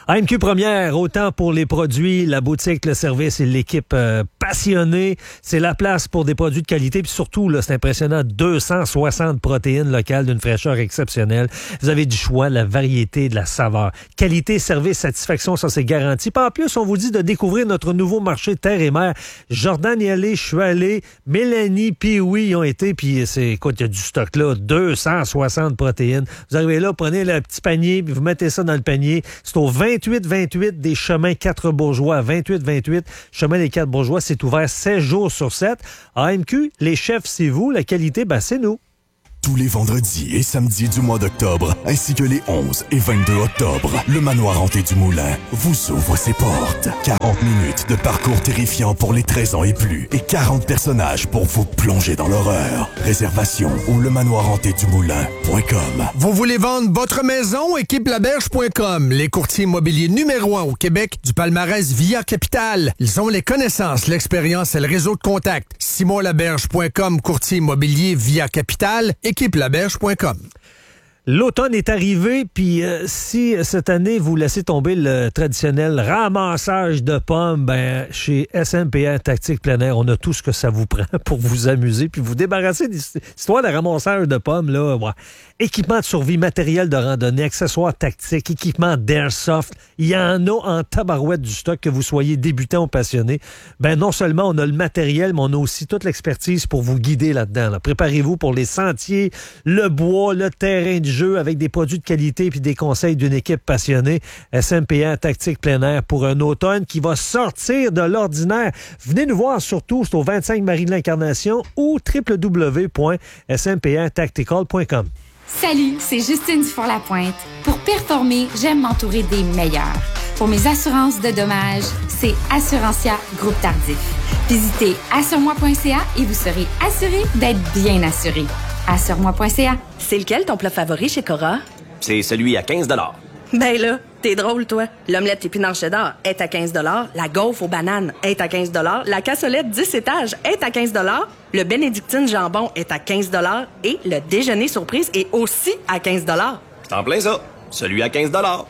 A M Q Première, autant pour les produits, la boutique, le service et l'équipe euh, passionnée. C'est la place pour des produits de qualité. Puis surtout, là, c'est impressionnant, deux cent soixante protéines locales d'une fraîcheur exceptionnelle. Vous avez du choix, de la variété, de la saveur. Qualité, service, satisfaction, ça c'est garanti. Puis en plus, on vous dit de découvrir notre nouveau marché terre et mer. Jordan y est allé, je suis allé. Mélanie, puis oui, ils ont été. Puis c'est, écoute, il y a du stock là, deux cent soixante protéines. Vous arrivez là, prenez le petit panier, puis vous mettez ça dans le panier. C'est au vingt-huit vingt-huit des Chemins quatre Bourgeois. vingt-huit vingt-huit, Chemin des quatre Bourgeois. C'est ouvert sept jours sur sept. A M Q, les chefs, c'est vous. La qualité, ben, c'est nous. Tous les vendredis et samedis du mois d'octobre, ainsi que les onze et vingt-deux octobre, le Manoir Hanté du Moulin vous ouvre ses portes. quarante minutes de parcours terrifiant pour les treize ans et plus et quarante personnages pour vous plonger dans l'horreur. Réservation au lemanoir hanté du moulin point com. Vous voulez vendre votre maison? équipe laberge point com, les courtiers immobiliers numéro un au Québec du palmarès Via Capital. Ils ont les connaissances, l'expérience et le réseau de contacts. simon laberge point com, courtier immobilier Via Capital. équipe laberge point com. L'automne est arrivé, puis euh, si cette année vous laissez tomber le traditionnel ramassage de pommes, ben chez S M P R Tactique Plein Air, on a tout ce que ça vous prend pour vous amuser puis vous débarrasser des histoires de ramassage de pommes là. Ouais. Équipement de survie, matériel de randonnée, accessoires tactiques, équipement d'airsoft, il y en a en tabarouette du stock, que vous soyez débutant ou passionné. Ben non seulement on a le matériel, mais on a aussi toute l'expertise pour vous guider là-dedans. Là. Préparez-vous pour les sentiers, le bois, le terrain de jeu avec des produits de qualité puis des conseils d'une équipe passionnée. S M P R Tactique Plein Air pour un automne qui va sortir de l'ordinaire. Venez nous voir surtout, c'est au vingt-cinq Marie de l'Incarnation ou w w w point s m p r tactical point com. Salut, c'est Justine Dufour-Lapointe. Pour performer, j'aime m'entourer des meilleurs. Pour mes assurances de dommages, c'est Assurantia Groupe Tardif. Visitez assure-moi point c a et vous serez assuré d'être bien assuré. assure-moi point c a. C'est lequel ton plat favori chez Cora? C'est celui à quinze dollars. Ben là, t'es drôle, toi. L'omelette épinard cheddar est à quinze dollars. La gaufre aux bananes est à quinze dollars. La cassolette dix étages est à quinze dollars. Le bénédictine jambon est à quinze dollars. Et le déjeuner surprise est aussi à quinze dollars. C'est en plein ça. Celui à quinze dollars.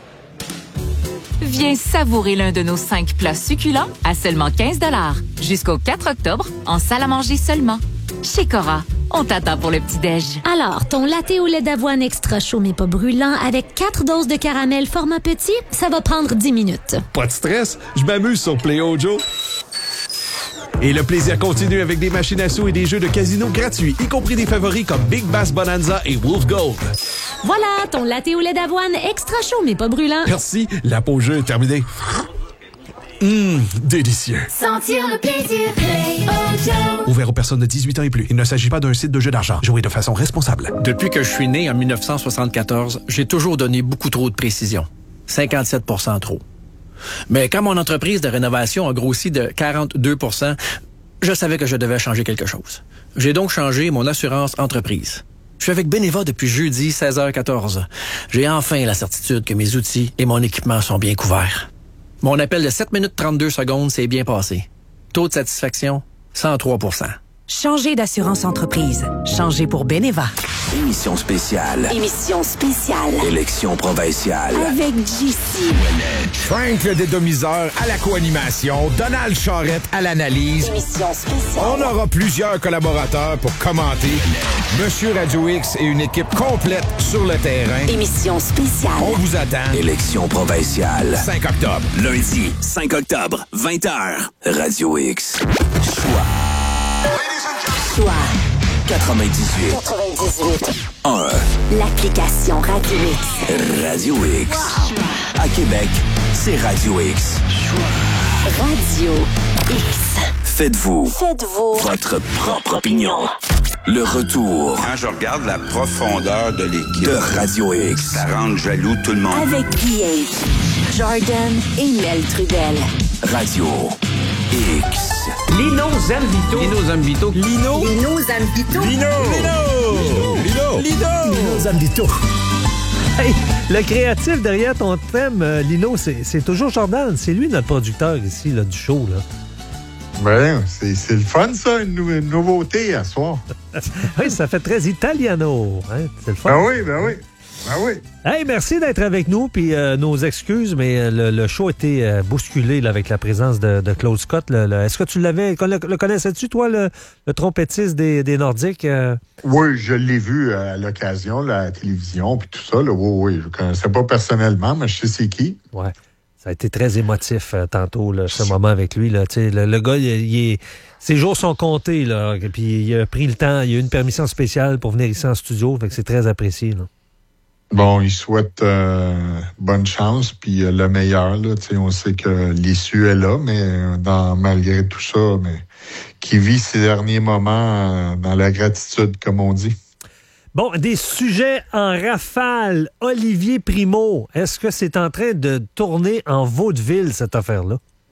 Viens savourer l'un de nos cinq plats succulents à seulement quinze dollars. Jusqu'au quatre octobre, en salle à manger seulement. Chez Cora, on t'attend pour le petit-déj. Alors, ton latte au lait d'avoine extra chaud mais pas brûlant avec quatre doses de caramel format petit, ça va prendre dix minutes. Pas de stress, je m'amuse sur Play Ojo. Et le plaisir continue avec des machines à sous et des jeux de casino gratuits, y compris des favoris comme Big Bass Bonanza et Wolf Gold. Voilà, ton latte au lait d'avoine extra chaud mais pas brûlant. Merci, la pause jeu est terminée. Hum, délicieux. Sentir le plaisir, Play Ojo. Ouvert aux personnes de dix-huit ans et plus. Il ne s'agit pas d'un site de jeu d'argent. Jouez de façon responsable. Depuis que je suis né en dix-neuf cent soixante-quatorze, j'ai toujours donné beaucoup trop de précision. cinquante-sept pour cent trop. Mais quand mon entreprise de rénovation a grossi de quarante-deux pour cent, je savais que je devais changer quelque chose. J'ai donc changé mon assurance entreprise. Je suis avec Beneva depuis jeudi seize heures quatorze. J'ai enfin la certitude que mes outils et mon équipement sont bien couverts. Mon appel de sept minutes trente-deux secondes s'est bien passé. Taux de satisfaction, cent trois pour cent. Changez d'assurance entreprise. Changez pour Beneva. Émission spéciale. Émission spéciale. Élection provinciale. Avec J C. Frank le dédomiseur à la co-animation. Donald Charrette à l'analyse. Émission spéciale. On aura plusieurs collaborateurs pour commenter. Monsieur Radio X et une équipe complète sur le terrain. Émission spéciale. On vous attend. Élection provinciale. cinq octobre. Lundi, cinq octobre, vingt heures. Radio X. Choix. Choix. quatre-vingt-dix-huit. quatre-vingt-dix-huit. un. L'application Radio X. Radio X. Wow. À Québec, c'est Radio X. Radio X. Faites-vous. Faites-vous. Votre propre opinion. Le retour. Quand je regarde la profondeur de l'équipe de Radio X, ça rend jaloux tout le monde. Avec Guy H, Jordan et Mel Trudel. Radio X. Lino Zambito. Lino Zambito. Lino. Lino Zambito. Lino. Lino. Lino. Lino. Lino Zambito. Hey, le créatif derrière ton thème, euh, Lino, c'est, c'est toujours Jordan. C'est lui notre producteur ici là, du show. Là. Ben, c'est, c'est le fun, ça, une, nou- une nouveauté à soir. Oui, ça fait très italiano. Hein? C'est le fun. Ben oui, ben oui. Ah oui. Hey, merci d'être avec nous, puis euh, nos excuses, mais euh, le, le show a été euh, bousculé là, avec la présence de, de Claude Scott. Là, là. Est-ce que tu l'avais, le, le connaissais-tu, toi, le, le trompettiste des, des Nordiques? Euh? Oui, je l'ai vu à l'occasion, là, à la télévision, puis tout ça. Là, oui, oui, je ne connaissais pas personnellement, mais je sais c'est qui. Ouais. Ça a été très émotif euh, tantôt, là, ce moment avec lui. Là. Le, le gars, il, il est, ses jours sont comptés. Là, puis il a pris le temps, il a eu une permission spéciale pour venir ici en studio. Fait que c'est très apprécié. Là. Bon, il souhaite euh, bonne chance, puis euh, le meilleur. Là, on sait que l'issue est là, mais dans, malgré tout ça, mais qui vit ses derniers moments euh, dans la gratitude, comme on dit. Bon, des sujets en rafale. Olivier Primo, est-ce que c'est en train de tourner en vaudeville, cette affaire-là?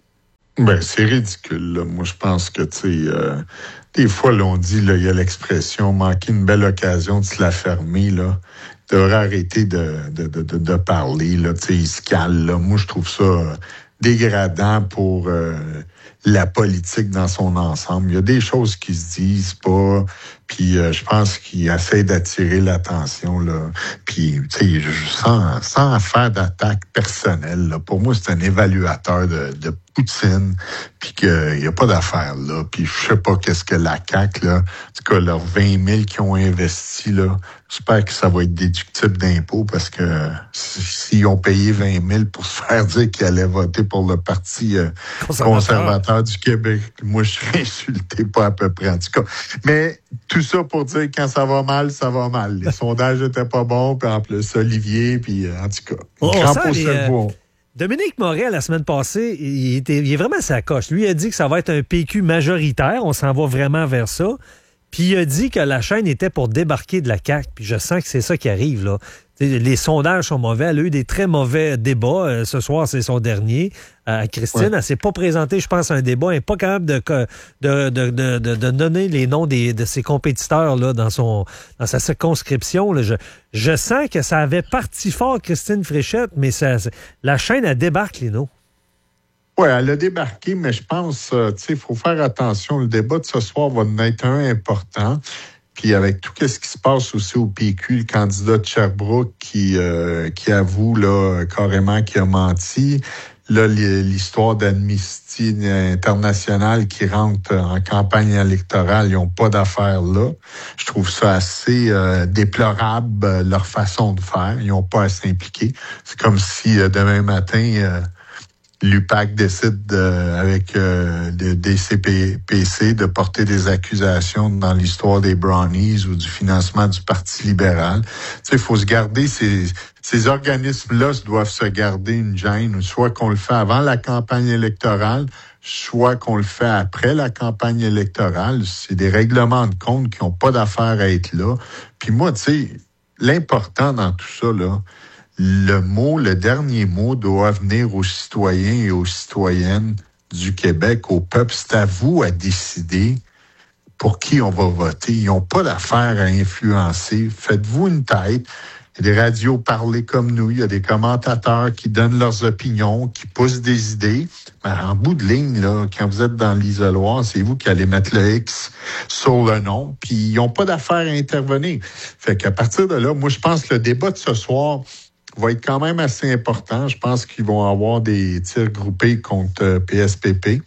Ben, c'est ridicule, là. Moi, je pense que, tu sais, euh, des fois, là, on dit, là, il y a l'expression « manquer une belle occasion de se la fermer », là. Il devrait arrêter de, de, de, de, de parler, là. Tu sais, il se cale, là. Moi, je trouve ça euh, dégradant pour euh, la politique dans son ensemble. Il y a des choses qui se disent pas, puis euh, je pense qu'il essaie d'attirer l'attention, là. Puis, tu sais, sans, sans faire d'attaque personnelle, là. Pour moi, c'est un évaluateur de, de Poutine, puis qu'il n'y a pas d'affaire, là. Puis je sais pas qu'est-ce que la C A Q, là, en tout cas, leurs vingt mille qu'ils ont investi, là, j'espère que ça va être déductible d'impôts, parce que s'ils ont payé vingt mille pour se faire dire qu'ils allaient voter pour le Parti euh, conservateur. conservateur du Québec, moi, je suis insulté pas à peu près, en tout cas. Mais tout ça pour dire que quand ça va mal, ça va mal. Les sondages étaient pas bons, puis en plus, Olivier, puis euh, en tout cas, oh, grand pour les, euh, Dominique Moret, la semaine passée, il, était, il est vraiment sa coche. Lui, il a dit que ça va être un P Q majoritaire. On s'en va vraiment vers ça. Puis il a dit que la chaîne était pour débarquer de la C A Q. Puis je sens que c'est ça qui arrive, là. T'sais, les sondages sont mauvais. Elle a eu des très mauvais débats. Euh, ce soir, c'est son dernier. Euh, Christine, ouais. Elle s'est pas présentée, je pense, à un débat. Elle n'est pas capable de, de, de, de, de, de donner les noms des, de ses compétiteurs là, dans, son, dans sa circonscription. Là. Je, je sens que ça avait parti fort, Christine Fréchette, mais ça, la chaîne, elle débarque, Lino. Oui, elle a débarqué, mais je pense, euh, tu sais, il faut faire attention. Le débat de ce soir va en être un important. Puis avec tout ce qui se passe aussi au P Q, le candidat de Sherbrooke qui, euh, qui avoue là carrément qu'il a menti. Là, l'histoire d'Amnesty International qui rentre en campagne électorale, ils n'ont pas d'affaires là. Je trouve ça assez euh, déplorable, euh, leur façon de faire. Ils n'ont pas à s'impliquer. C'est comme si euh, demain matin... Euh, l'U P A C décide de, avec euh, le D C P C de porter des accusations dans l'histoire des Brownies ou du financement du Parti libéral. Tu sais, il faut se garder, ces, ces organismes-là doivent se garder une gêne, soit qu'on le fait avant la campagne électorale, soit qu'on le fait après la campagne électorale. C'est des règlements de compte qui n'ont pas d'affaire à être là. Puis moi, tu sais, l'important dans tout ça, là, le mot, le dernier mot doit venir aux citoyens et aux citoyennes du Québec, au peuple. C'est à vous à décider pour qui on va voter. Ils n'ont pas d'affaire à influencer. Faites-vous une tête. Il y a des radios parlées comme nous. Il y a des commentateurs qui donnent leurs opinions, qui poussent des idées. Mais en bout de ligne, là, quand vous êtes dans l'isoloir, c'est vous qui allez mettre le X sur le nom. Puis ils n'ont pas d'affaire à intervenir. Fait qu'à partir de là, moi, je pense que le débat de ce soir va être quand même assez important. Je pense qu'ils vont avoir des tirs groupés contre P S P P.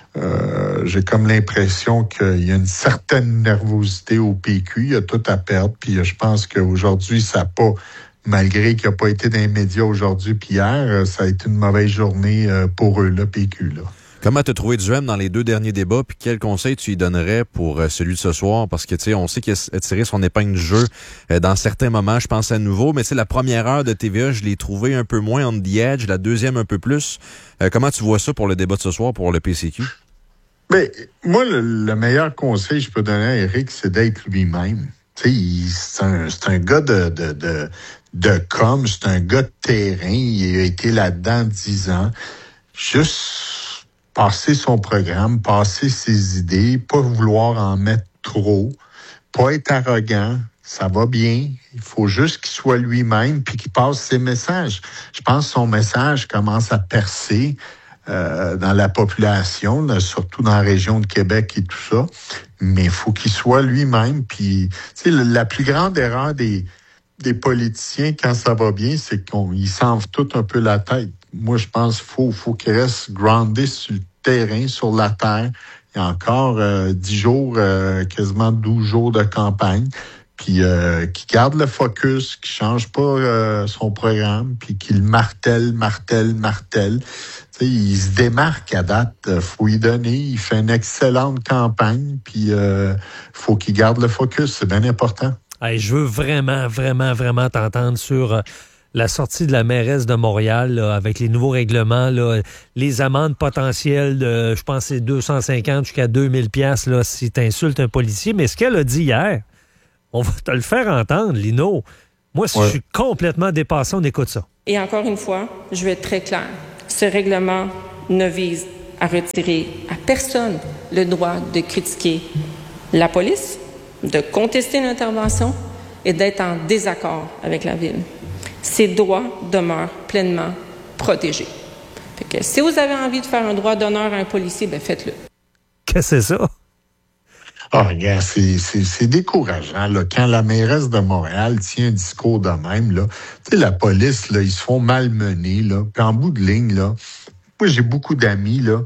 Euh, j'ai comme l'impression qu'il y a une certaine nervosité au P Q. Il y a tout à perdre. Puis je pense qu'aujourd'hui, ça n'a pas, malgré qu'il n'a pas été dans les médias aujourd'hui puis hier, ça a été une mauvaise journée pour eux, le P Q, là. Comment t'as trouvé Duhem dans les deux derniers débats, puis quel conseil tu lui donnerais pour euh, celui de ce soir? Parce que, tu sais, on sait qu'il a tiré son épingle du jeu euh, dans certains moments, je pense à nouveau, mais tu sais, la première heure de T V A, je l'ai trouvé un peu moins on the edge, la deuxième un peu plus. Euh, comment tu vois ça pour le débat de ce soir, pour le P C Q? Bien, moi, le, le meilleur conseil que je peux donner à Éric, c'est d'être lui-même. Tu sais, c'est un, c'est un gars de, de, de, de com, c'est un gars de terrain, il a été là-dedans dix ans. Juste passer son programme, passer ses idées, pas vouloir en mettre trop, pas être arrogant, ça va bien. Il faut juste qu'il soit lui-même puis qu'il passe ses messages. Je pense que son message commence à percer euh, dans la population, là, surtout dans la région de Québec et tout ça. Mais il faut qu'il soit lui-même. Puis, tu sais, la plus grande erreur des des politiciens, quand ça va bien, c'est qu'ils s'enflent tout un peu la tête. Moi, je pense qu'il faut, faut qu'ils restent groundés sur le terrain, sur la terre. Il y a encore euh, dix jours, euh, quasiment douze jours de campagne. Puis euh, qui garde le focus, qui change pas euh, son programme, puis qui le martèle, martèle, martèle. T'sais, il se démarque à date, faut y donner. Il fait une excellente campagne, puis euh, faut qu'il garde le focus, c'est bien important. Hey, je veux vraiment, vraiment, vraiment t'entendre sur euh, la sortie de la mairesse de Montréal là, avec les nouveaux règlements, là, les amendes potentielles de, je pense, c'est deux cent cinquante jusqu'à deux mille piastres là, si t'insultes un policier. Mais ce qu'elle a dit hier, on va te le faire entendre, Lino. Moi, si ouais. je suis complètement dépassé, on écoute ça. Et encore une fois, je vais être très clair. Ce règlement ne vise à retirer à personne le droit de critiquer la police, de contester l'intervention et d'être en désaccord avec la ville. Ces droits demeurent pleinement protégés. Fait que si vous avez envie de faire un droit d'honneur à un policier, ben faites-le. Qu'est-ce que c'est ça? Ah, oh, regarde, c'est, c'est, c'est décourageant, là. Quand la mairesse de Montréal tient un discours de même, là, tu sais, la police, là, ils se font malmener, là. Puis en bout de ligne, là, moi, j'ai beaucoup d'amis, là,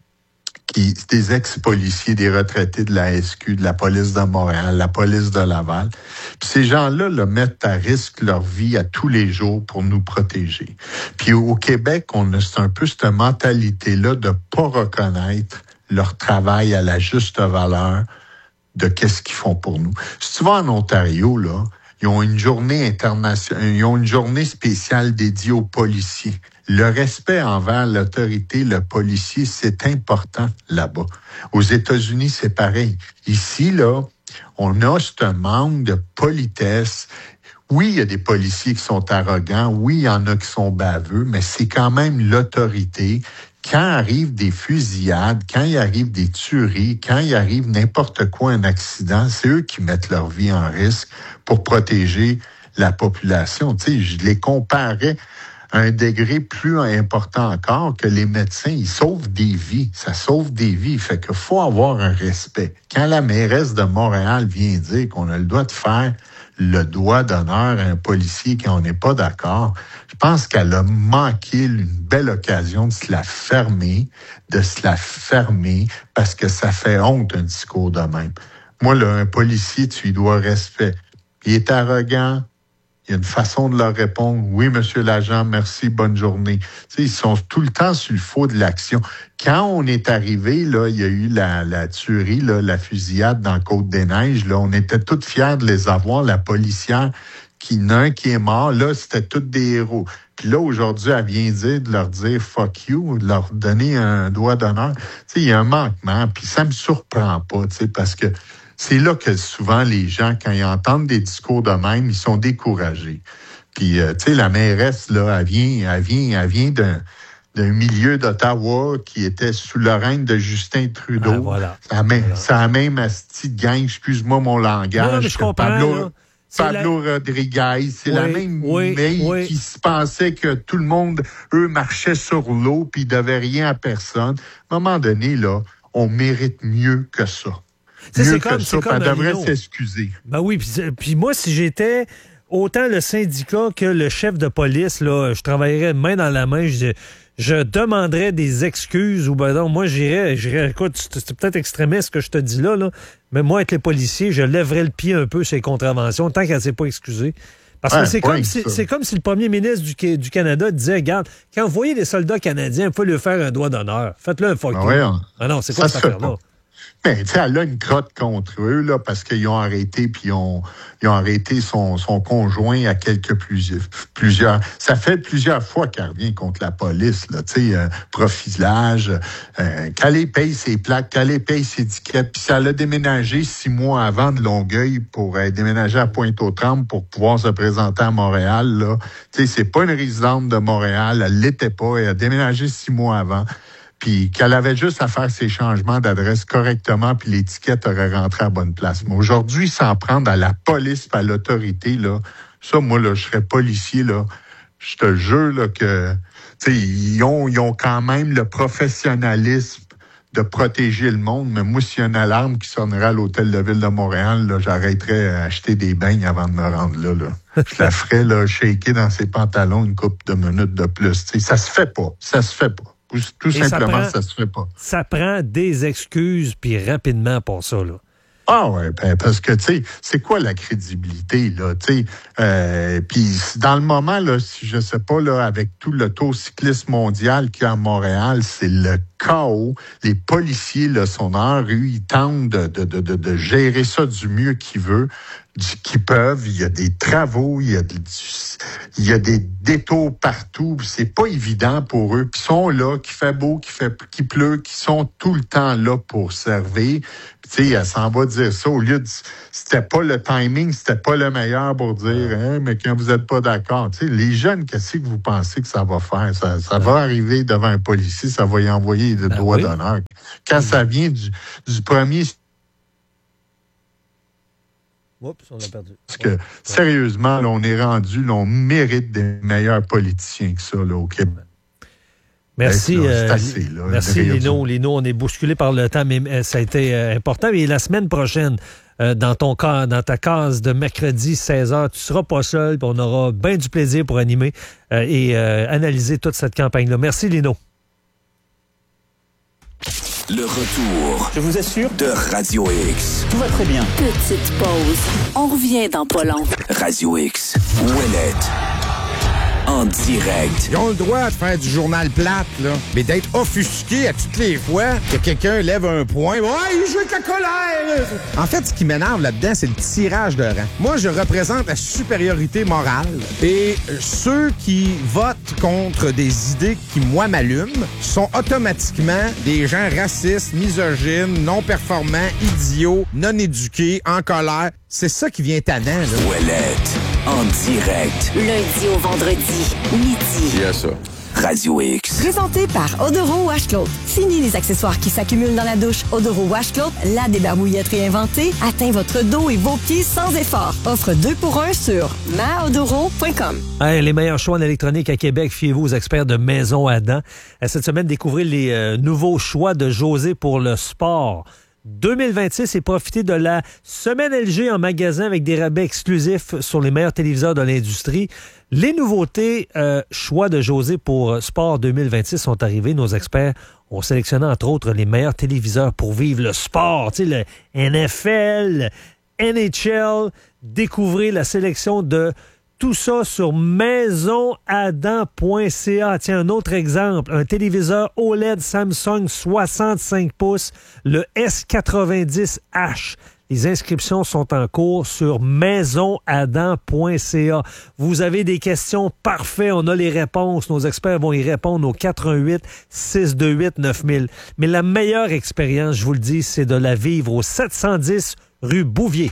qui, des ex-policiers, des retraités de la S Q, de la police de Montréal, la police de Laval. Puis ces gens-là, là, mettent à risque leur vie à tous les jours pour nous protéger. Puis au Québec, on a c'est un peu cette mentalité-là de pas reconnaître leur travail à la juste valeur de qu'est-ce qu'ils font pour nous. Si tu vas en Ontario, là, ils ont une journée internationale, ils ont une journée spéciale dédiée aux policiers. Le respect envers l'autorité, le policier, c'est important là-bas. Aux États-Unis, c'est pareil. Ici, là, on a ce manque de politesse. Oui, il y a des policiers qui sont arrogants. Oui, il y en a qui sont baveux, mais c'est quand même l'autorité. Quand arrivent des fusillades, quand il arrive des tueries, quand il arrive n'importe quoi, un accident, c'est eux qui mettent leur vie en risque pour protéger la population. Tu sais, je les comparais à un degré plus important encore que les médecins. Ils sauvent des vies. Ça sauve des vies. Fait qu'il faut avoir un respect. Quand la mairesse de Montréal vient dire qu'on a le droit de faire le doigt d'honneur à un policier quand on n'est pas d'accord, je pense qu'elle a manqué une belle occasion de se la fermer, de se la fermer, parce que ça fait honte un discours de même. Moi, là, un policier, tu lui dois respect. Il est arrogant, il y a une façon de leur répondre. Oui, monsieur l'agent, merci, bonne journée. Tu sais, ils sont tout le temps sur le faux de l'action. Quand on est arrivé, là, il y a eu la, la tuerie, là, la fusillade dans Côte-des-Neiges, là, on était tous fiers de les avoir, la policière qui n'a un qui est mort, là, c'était tous des héros. Puis là, aujourd'hui, elle vient dire de leur dire « fuck you », de leur donner un doigt d'honneur. Tu sais, il y a un manquement, puis ça me surprend pas, tu sais, parce que c'est là que souvent les gens, quand ils entendent des discours de même, ils sont découragés. Puis, euh, tu sais, la mairesse, là, elle vient, elle vient, elle vient d'un, d'un milieu d'Ottawa qui était sous le règne de Justin Trudeau. Ah, voilà. Ça a même, voilà. ça a même asti de gang, excuse-moi mon langage. Non, mais je comprends, Pablo, là. Pablo la... Rodriguez, c'est oui, la même oui, mail oui. qui se pensait que tout le monde, eux, marchaient sur l'eau puis ils devaient rien à personne. À un moment donné, là, on mérite mieux que ça. T'sais, mieux c'est que comme, ça, c'est comme elle devrait Lino. s'excuser. Ben oui, puis, puis moi, si j'étais autant le syndicat que le chef de police, là, je travaillerais main dans la main, je, je demanderais des excuses, ou ben non, moi, j'irais, j'irais, écoute, c'est peut-être extrémiste ce que je te dis là, là, mais moi, avec les policiers, je lèverais le pied un peu sur les contraventions, tant qu'elle ne s'est pas excusée. Parce que ouais, c'est, comme si, c'est comme si le premier ministre du, du Canada disait, regarde, quand vous voyez des soldats canadiens, il faut lui faire un doigt d'honneur. Faites-le un fuck ben ouais, on... Ah non, c'est quoi cette affaire-là? Ben, tu sais, elle a une crotte contre eux, là, parce qu'ils ont arrêté, puis ils ont, ils ont arrêté son, son conjoint à quelques plusieurs, plusieurs. Ça fait plusieurs fois qu'elle revient contre la police, là, tu sais, euh, profilage, euh, qu'elle paye ses plaques, qu'elle paye ses étiquettes, puis ça l'a déménagé six mois avant de Longueuil pour euh, déménager à Pointe-aux-Trembles pour pouvoir se présenter à Montréal, là. Tu sais, c'est pas une résidente de Montréal, elle l'était pas, elle a déménagé six mois avant. Puis qu'elle avait juste à faire ses changements d'adresse correctement, puis l'étiquette aurait rentré à bonne place. Mais aujourd'hui, s'en prendre à la police, à l'autorité, là, ça, moi, là, je serais policier, là, je te jure, là, que, tu sais, ils ont, ils ont quand même le professionnalisme de protéger le monde, mais moi, s'il y a une alarme qui sonnerait à l'hôtel de ville de Montréal, là, j'arrêterais à acheter des beignes avant de me rendre là. là. Je la ferais là, shaker dans ses pantalons une couple de minutes de plus. T'sais, ça se fait pas. Ça se fait pas. Tout Et simplement, ça, prend, ça se fait pas. Ça prend des excuses, puis rapidement pour ça, là. Ah ouais, ben parce que, tu sais, c'est quoi la crédibilité, là, tu sais, euh, puis dans le moment, là, si je sais pas, là, avec tout le taux cycliste mondial qu'il y a à Montréal, c'est le chaos. Les policiers, là, sont dans la rue, ils tentent de, de, de, de, de gérer ça du mieux qu'ils veulent. Qui peuvent, il y a des travaux, il y a, de, il y a des détours partout, c'est pas évident pour eux. Puis ils sont là, qu'il fait beau, qu'il fait, qu'il pleut, qui sont tout le temps là pour servir. Puis tu sais, elle s'en va dire ça au lieu de, c'était pas le timing, c'était pas le meilleur pour dire, hein, mais quand vous êtes pas d'accord, tu sais, les jeunes, qu'est-ce que vous pensez que ça va faire? Ça, ça va arriver devant un policier, ça va y envoyer des ben droits oui. d'honneur. Quand ça vient du, du premier. Oups, on l'a perdu. Parce que, sérieusement, là, on est rendu, là, on mérite des meilleurs politiciens que ça, là, au Québec. Merci, là, c'est euh, assez, là, merci Lino. Lino, on est bousculé par le temps, mais euh, ça a été euh, important. Et la semaine prochaine, euh, dans ton cas, dans ta case de mercredi seize heures, tu seras pas seul, puis on aura bien du plaisir pour animer euh, et euh, analyser toute cette campagne-là. Merci, Lino. Le retour, Je vous assure, de Radio X. tout va très bien. Petite pause. On revient dans pas long. Radio X. Ouellette. En direct. Ils ont le droit de faire du journal plate, là, mais d'être offusqué à toutes les fois que quelqu'un lève un point. Ouais, il joue avec la colère! En fait, ce qui m'énerve là-dedans, c'est le tirage de rang. Moi, je représente la supériorité morale et ceux qui votent contre des idées qui, moi, m'allument sont automatiquement des gens racistes, misogynes, non performants, idiots, non éduqués, en colère. C'est ça qui vient tannant, là. Ouellette. En direct. Lundi au vendredi, midi. Il y a ça. Radio X. Présenté par Odoro Wash Cloth. Fini les accessoires qui s'accumulent dans la douche. Odoro Wash Cloth, la débarbouillette réinventée, atteint votre dos et vos pieds sans effort. Offre deux pour un sur maodoro point com. Hey, les meilleurs choix en électronique à Québec, fiez-vous aux experts de Maison Adam. Cette semaine, découvrez les euh, nouveaux choix de José pour le sport. deux mille vingt-six et profitez de la semaine L G en magasin avec des rabais exclusifs sur les meilleurs téléviseurs de l'industrie. Les nouveautés euh, choix de José pour Sport deux mille vingt-six sont arrivées. Nos experts ont sélectionné entre autres les meilleurs téléviseurs pour vivre le sport. Tu sais, le N F L, N H L. Découvrez la sélection de tout ça sur maison adam point c a. Tiens, un autre exemple, un téléviseur O L E D Samsung soixante-cinq pouces, le S quatre-vingt-dix H. Les inscriptions sont en cours sur maison adam point c a. Vous avez des questions, parfait, on a les réponses. Nos experts vont y répondre au quatre un huit, six deux huit, neuf mille. Mais la meilleure expérience, je vous le dis, c'est de la vivre au sept cent dix rue Bouvier.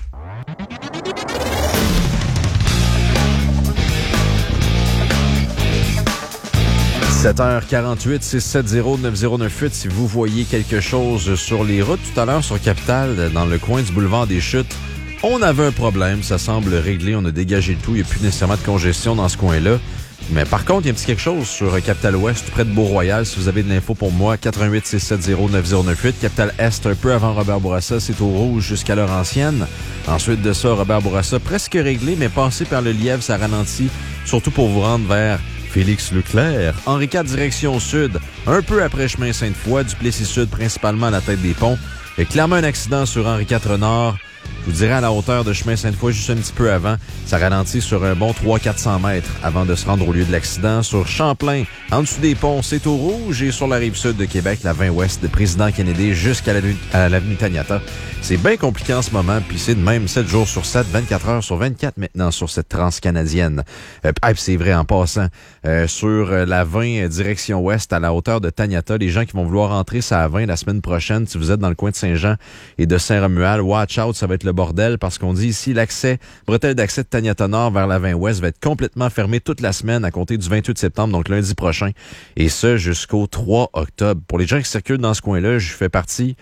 sept heures quarante-huit, six sept zéro, neuf zéro neuf huit. Si vous voyez quelque chose sur les routes tout à l'heure sur Capitale, dans le coin du boulevard des Chutes, on avait un problème. Ça semble réglé. On a dégagé le tout. Il n'y a plus nécessairement de congestion dans ce coin-là. Mais par contre, il y a un petit quelque chose sur Capitale Ouest, tout près de Beau-Royal. Si vous avez de l'info pour moi, quatre un huit, six sept zéro, neuf zéro neuf huit. Capitale Est, un peu avant Robert Bourassa, c'est au rouge jusqu'à l'heure ancienne. Ensuite de ça, Robert Bourassa, presque réglé, mais passé par le Lièvre, ça ralentit, surtout pour vous rendre vers Félix Leclerc. Henri quatre, direction sud, un peu après chemin Sainte-Foy, Duplessis Sud, principalement à la tête des ponts. Il y a clairement un accident sur Henri quatre Nord. Je vous dirais à la hauteur de chemin Sainte-Foy, juste un petit peu avant. Ça ralentit sur un bon trois cents à quatre cents mètres avant de se rendre au lieu de l'accident. Sur Champlain, en dessous des ponts, c'est au rouge. Et sur la rive sud de Québec, la vingt ouest de Président Kennedy jusqu'à l'avenue Taniata. C'est bien compliqué en ce moment, puis c'est de même sept jours sur sept, vingt-quatre heures sur vingt-quatre maintenant sur cette transcanadienne. Euh, ah, c'est vrai, en passant, euh, sur la vingt direction ouest à la hauteur de Taniata, les gens qui vont vouloir rentrer sur la vingt la semaine prochaine, si vous êtes dans le coin de Saint-Jean et de Saint-Romuald, watch out, ça va être le bordel parce qu'on dit ici l'accès, bretelle d'accès de Taniata Nord vers la vingt ouest va être complètement fermé toute la semaine à compter du vingt-huit septembre, donc lundi prochain, et ce jusqu'au trois octobre. Pour les gens qui circulent dans ce coin-là, je fais partie.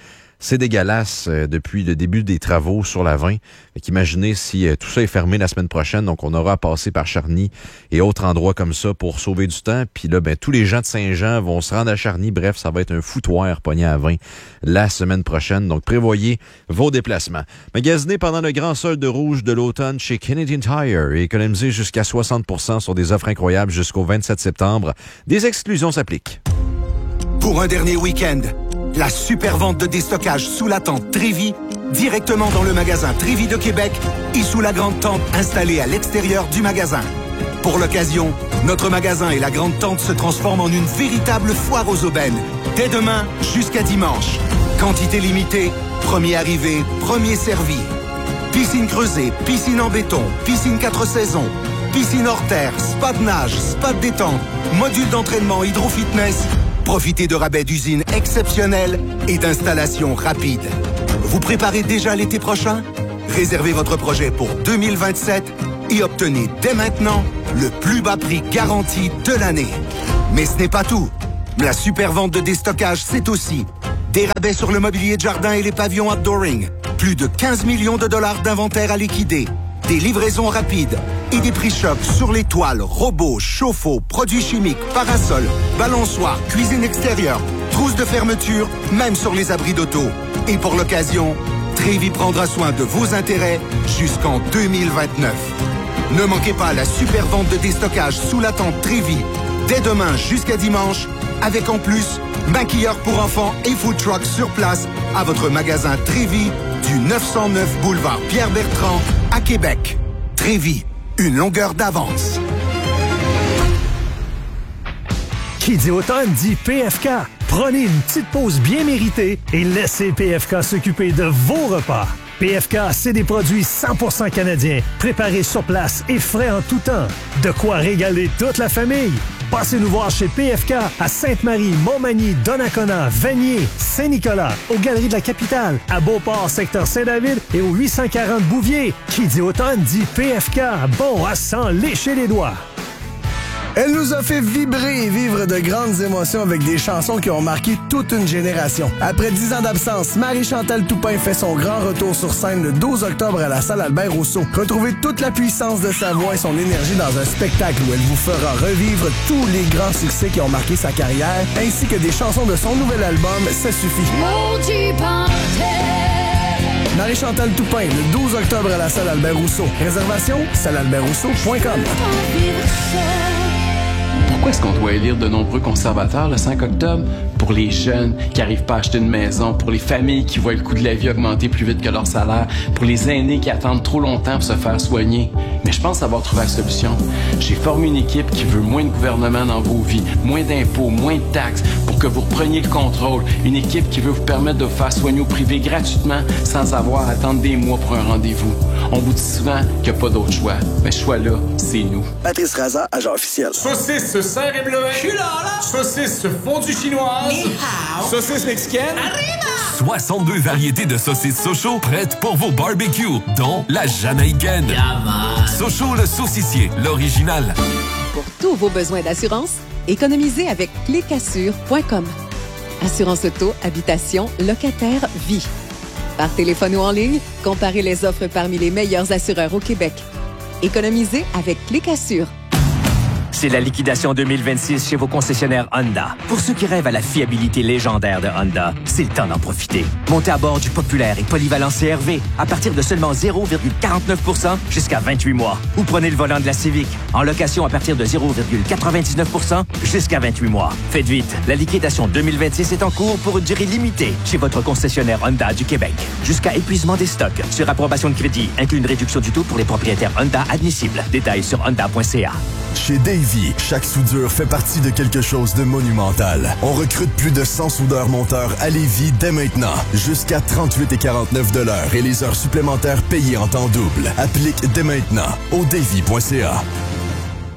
C'est dégueulasse euh, depuis le début des travaux sur la vingt. Fait qu'imaginez si euh, tout ça est fermé la semaine prochaine, donc on aura à passer par Charny et autres endroits comme ça pour sauver du temps. Puis là, ben tous les gens de Saint-Jean vont se rendre à Charny. Bref, ça va être un foutoir pogné à vingt la semaine prochaine. Donc prévoyez vos déplacements. Magasinez pendant le grand solde rouge de l'automne chez Canadian Tire et économisez jusqu'à soixante pour cent sur des offres incroyables jusqu'au vingt-sept septembre. Des exclusions s'appliquent. Pour un dernier week-end, la super vente de déstockage sous la tente Trévi, directement dans le magasin Trévi de Québec et sous la grande tente installée à l'extérieur du magasin. Pour l'occasion, notre magasin et la grande tente se transforment en une véritable foire aux aubaines. Dès demain jusqu'à dimanche. Quantité limitée, premier arrivé, premier servi. Piscine creusée, piscine en béton, piscine quatre saisons, piscine hors terre, spa de nage, spa de détente, module d'entraînement hydro-fitness. Profitez de rabais d'usine exceptionnels et d'installations rapides. Vous préparez déjà l'été prochain? Réservez votre projet pour deux mille vingt-sept et obtenez dès maintenant le plus bas prix garanti de l'année. Mais ce n'est pas tout. La super vente de déstockage, c'est aussi des rabais sur le mobilier de jardin et les pavillons outdooring, plus de quinze millions de dollars d'inventaire à liquider, des livraisons rapides et des prix chocs sur les toiles, robots, chauffe-eau, produits chimiques, parasols, balançoires, cuisine extérieure, trousses de fermeture, même sur les abris d'auto. Et pour l'occasion, Trévi prendra soin de vos intérêts jusqu'en deux mille vingt-neuf. Ne manquez pas la super vente de déstockage sous la tente Trévi, dès demain jusqu'à dimanche, avec en plus maquilleurs pour enfants et food truck sur place à votre magasin Trévi du neuf cent neuf boulevard Pierre-Bertrand à Québec. Trévi, une longueur d'avance. Qui dit automne dit P F K. Prenez une petite pause bien méritée et laissez P F K s'occuper de vos repas. P F K, c'est des produits cent pour cent canadiens, préparés sur place et frais en tout temps. De quoi régaler toute la famille. Passez nous voir chez P F K à Sainte-Marie, Montmagny, Donnacona, Vanier, Saint-Nicolas, aux Galeries de la Capitale, à Beauport, secteur Saint-David et au huit cent quarante Bouvier. Qui dit automne dit P F K. Bon à s'en lécher les doigts. Elle nous a fait vibrer et vivre de grandes émotions avec des chansons qui ont marqué toute une génération. Après dix ans d'absence, Marie-Chantal Toupin fait son grand retour sur scène le douze octobre à la salle Albert-Rousseau. Retrouvez toute la puissance de sa voix et son énergie dans un spectacle où elle vous fera revivre tous les grands succès qui ont marqué sa carrière, ainsi que des chansons de son nouvel album « Ça suffit ». Marie-Chantal Toupin, le douze octobre à la salle Albert-Rousseau. Réservation, salle albert rousseau point com. Pourquoi est-ce qu'on doit élire de nombreux conservateurs le cinq octobre? Pour les jeunes qui n'arrivent pas à acheter une maison, pour les familles qui voient le coût de la vie augmenter plus vite que leur salaire, pour les aînés qui attendent trop longtemps pour se faire soigner. Mais je pense avoir trouvé la solution. J'ai formé une équipe qui veut moins de gouvernement dans vos vies, moins d'impôts, moins de taxes, pour que vous repreniez le contrôle. Une équipe qui veut vous permettre de vous faire soigner au privé gratuitement sans avoir à attendre des mois pour un rendez-vous. On vous dit souvent qu'il n'y a pas d'autre choix. Mais ce choix-là, c'est nous. Patrice Raza, agent officiel. Saucisse serre et bleuet. Je suis là, là. Saucisse fondue chinoise. Ni hao. Saucisse mexicaine. Arriba. soixante-deux variétés de saucisses Sochaux prêtes pour vos barbecues, dont la jamaïcaine. Yeah, Sochaux le saucissier, l'original. Pour tous vos besoins d'assurance, économisez avec clic assure point com. Assurance auto, habitation, locataire, vie. Par téléphone ou en ligne, comparez les offres parmi les meilleurs assureurs au Québec. Économisez avec Clic Assure. C'est la liquidation deux mille vingt-six chez vos concessionnaires Honda. Pour ceux qui rêvent à la fiabilité légendaire de Honda, c'est le temps d'en profiter. Montez à bord du populaire et polyvalent C R V à partir de seulement zéro virgule quarante-neuf pour cent jusqu'à vingt-huit mois. Ou prenez le volant de la Civic en location à partir de zéro virgule quatre-vingt-dix-neuf pour cent jusqu'à vingt-huit mois. Faites vite, la liquidation deux mille vingt-six est en cours pour une durée limitée chez votre concessionnaire Honda du Québec. Jusqu'à épuisement des stocks. Sur approbation de crédit, inclut une réduction du taux pour les propriétaires Honda admissibles. Détails sur honda point c a. Chez Davy, chaque soudure fait partie de quelque chose de monumental. On recrute plus de cent soudeurs monteurs à Lévis dès maintenant. Jusqu'à trente-huit et quarante-neuf de l'heure et les heures supplémentaires payées en temps double. Applique dès maintenant au davy point c a.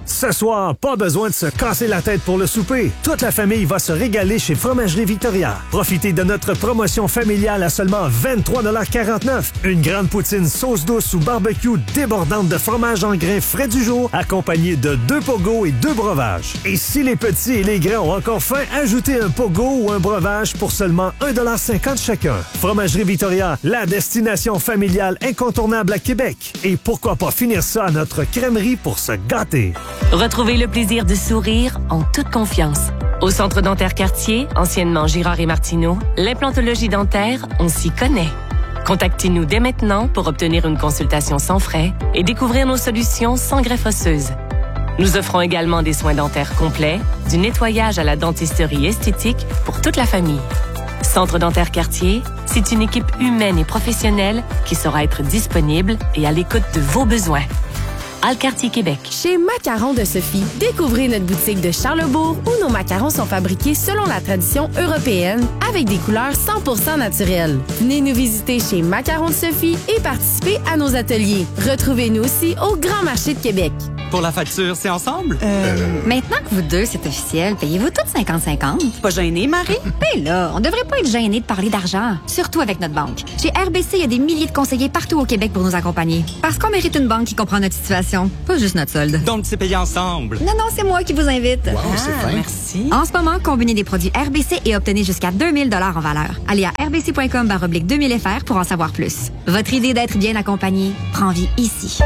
Ce soir, pas besoin de se casser la tête pour le souper. Toute la famille va se régaler chez Fromagerie Victoria. Profitez de notre promotion familiale à seulement vingt-trois quarante-neuf. Une grande poutine sauce douce ou barbecue débordante de fromage en grains frais du jour, accompagnée de deux pogos et deux breuvages. Et si les petits et les grands ont encore faim, ajoutez un pogo ou un breuvage pour seulement un dollar cinquante chacun. Fromagerie Victoria, la destination familiale incontournable à Québec. Et pourquoi pas finir ça à notre crèmerie pour se gâter. Retrouvez le plaisir de sourire en toute confiance. Au Centre dentaire Cartier, anciennement Girard et Martineau, l'implantologie dentaire, on s'y connaît. Contactez-nous dès maintenant pour obtenir une consultation sans frais et découvrir nos solutions sans greffe osseuse. Nous offrons également des soins dentaires complets, du nettoyage à la dentisterie esthétique pour toute la famille. Centre dentaire Cartier, c'est une équipe humaine et professionnelle qui saura être disponible et à l'écoute de vos besoins. Alcartier Québec. Chez Macarons de Sophie, découvrez notre boutique de Charlebourg où nos macarons sont fabriqués selon la tradition européenne avec des couleurs cent pour cent naturelles. Venez nous visiter chez Macarons de Sophie et participez à nos ateliers. Retrouvez-nous aussi au Grand Marché de Québec. Pour la facture, c'est ensemble? Euh, maintenant que vous deux, c'est officiel, payez-vous toutes cinquante cinquante? Pas gêné, Marie? Ben là, on devrait pas être gêné de parler d'argent, surtout avec notre banque. Chez R B C, il y a des milliers de conseillers partout au Québec pour nous accompagner. Parce qu'on mérite une banque qui comprend notre situation, pas juste notre solde. Donc, c'est payé ensemble? Non, non, c'est moi qui vous invite. Wow, ah, c'est fin. Merci. En ce moment, combinez des produits R B C et obtenez jusqu'à deux mille dollars en valeur. Allez à r b c point com barre oblique deux mille F R pour en savoir plus. Votre idée d'être bien accompagné prend vie ici.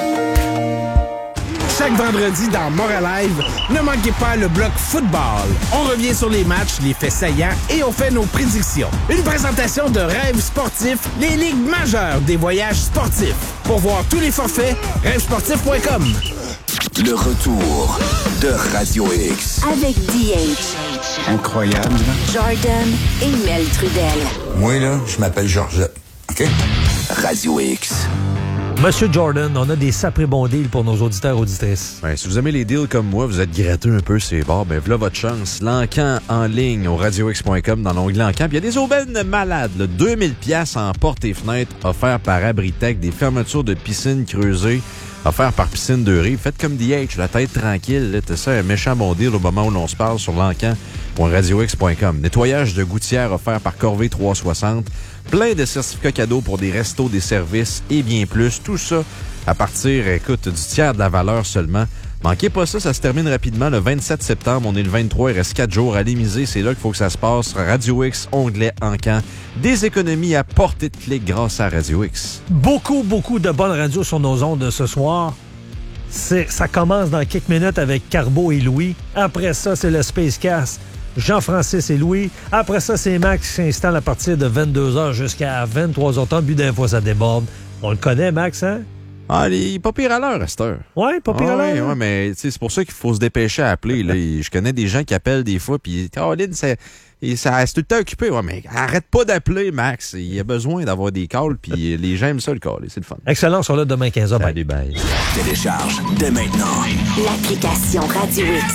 Chaque vendredi dans Montréal Live, ne manquez pas le bloc football. On revient sur les matchs, les faits saillants et on fait nos prédictions. Une présentation de Rêves sportifs, les ligues majeures des voyages sportifs. Pour voir tous les forfaits, rêves sportifs point com. Le retour de Radio X. Avec D H. Incroyable. Jordan et Mel Trudel. Moi, là, je m'appelle Georgette. OK? Radio X. Monsieur Jordan, on a des sacrés bons deals pour nos auditeurs et auditrices. Ouais, si vous aimez les deals comme moi, vous êtes gratteux un peu ces bars, ben voilà votre chance. L'encan en ligne au radio x point com dans l'onglet Encan. Il y a des aubaines malades, là, deux mille piastres en portes et fenêtres offerts par Abritech, des fermetures de piscines creusées offerts par Piscine de Rive. Faites comme D H, la tête tranquille. T'as ça, un méchant bon deal au moment où l'on se parle sur l'encan point radio x point com. Nettoyage de gouttières offert par Corvée trois cent soixante. Plein de certificats cadeaux pour des restos, des services et bien plus. Tout ça à partir, écoute, du tiers de la valeur seulement. Manquez pas ça, ça se termine rapidement le vingt-sept septembre. On est le vingt-trois, il reste quatre jours à l'émiser. C'est là qu'il faut que ça se passe. Radio X, onglet Encan. Des économies à portée de clic grâce à Radio X. Beaucoup, beaucoup de bonnes radios sur nos ondes ce soir. C'est, ça commence dans quelques minutes avec Carbo et Louis. Après ça, c'est le Spacecast. Jean-Francis et Louis. Après ça, c'est Max qui s'installe à partir de vingt-deux heures jusqu'à vingt-trois heures trente. Puis d'un fois, ça déborde. On le connaît, Max, hein? Ah, il est pas pire à l'heure à cette heure. Ouais, pas pire ah, à l'heure. Ouais, hein? ouais, mais c'est pour ça qu'il faut se dépêcher à appeler. Là. Je connais des gens qui appellent des fois, puis Caroline, c'est, ça, c'est tout le temps occupé. Ouais, mais arrête pas d'appeler, Max. Il y a besoin d'avoir des calls, puis les gens aiment ça, le call. C'est le fun. Excellent, on sera là demain quinze heures. Salut, bye. Télécharge dès maintenant l'application Radio X.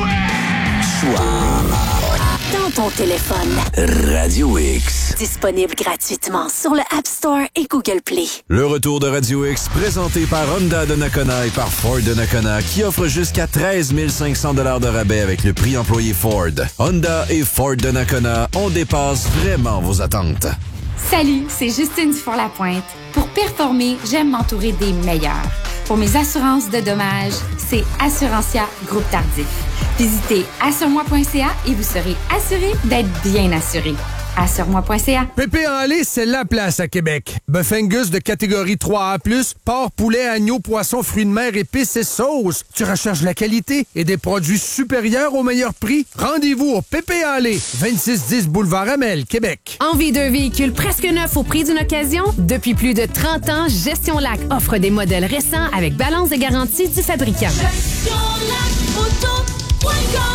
Soir. Dans ton téléphone. Radio X. Disponible gratuitement sur le App Store et Google Play. Le retour de Radio X, présenté par Honda de Nakona et par Ford de Nakona, qui offre jusqu'à treize mille cinq cents dollars de rabais avec le prix employé Ford. Honda et Ford de Nakona, on dépasse vraiment vos attentes. Salut, c'est Justine Dufour-Lapointe. Pour performer, j'aime m'entourer des meilleurs. Pour mes assurances de dommages, c'est Assurantia Groupe Tardif. Visitez assure-moi point c a et vous serez assuré d'être bien assuré. assure-moi point c a. Pépé en lait, c'est la place à Québec. Bœuf Angus de catégorie trois A plus, porc, poulet, agneau, poisson, fruits de mer, épices et sauces. Tu recherches la qualité et des produits supérieurs au meilleur prix? Rendez-vous au Pépé en lait, vingt-six dix Boulevard Amel, Québec. Envie d'un véhicule presque neuf au prix d'une occasion? Depuis plus de trente ans, Gestion Lac offre des modèles récents avec balance de garantie du fabricant. gestion lac auto point com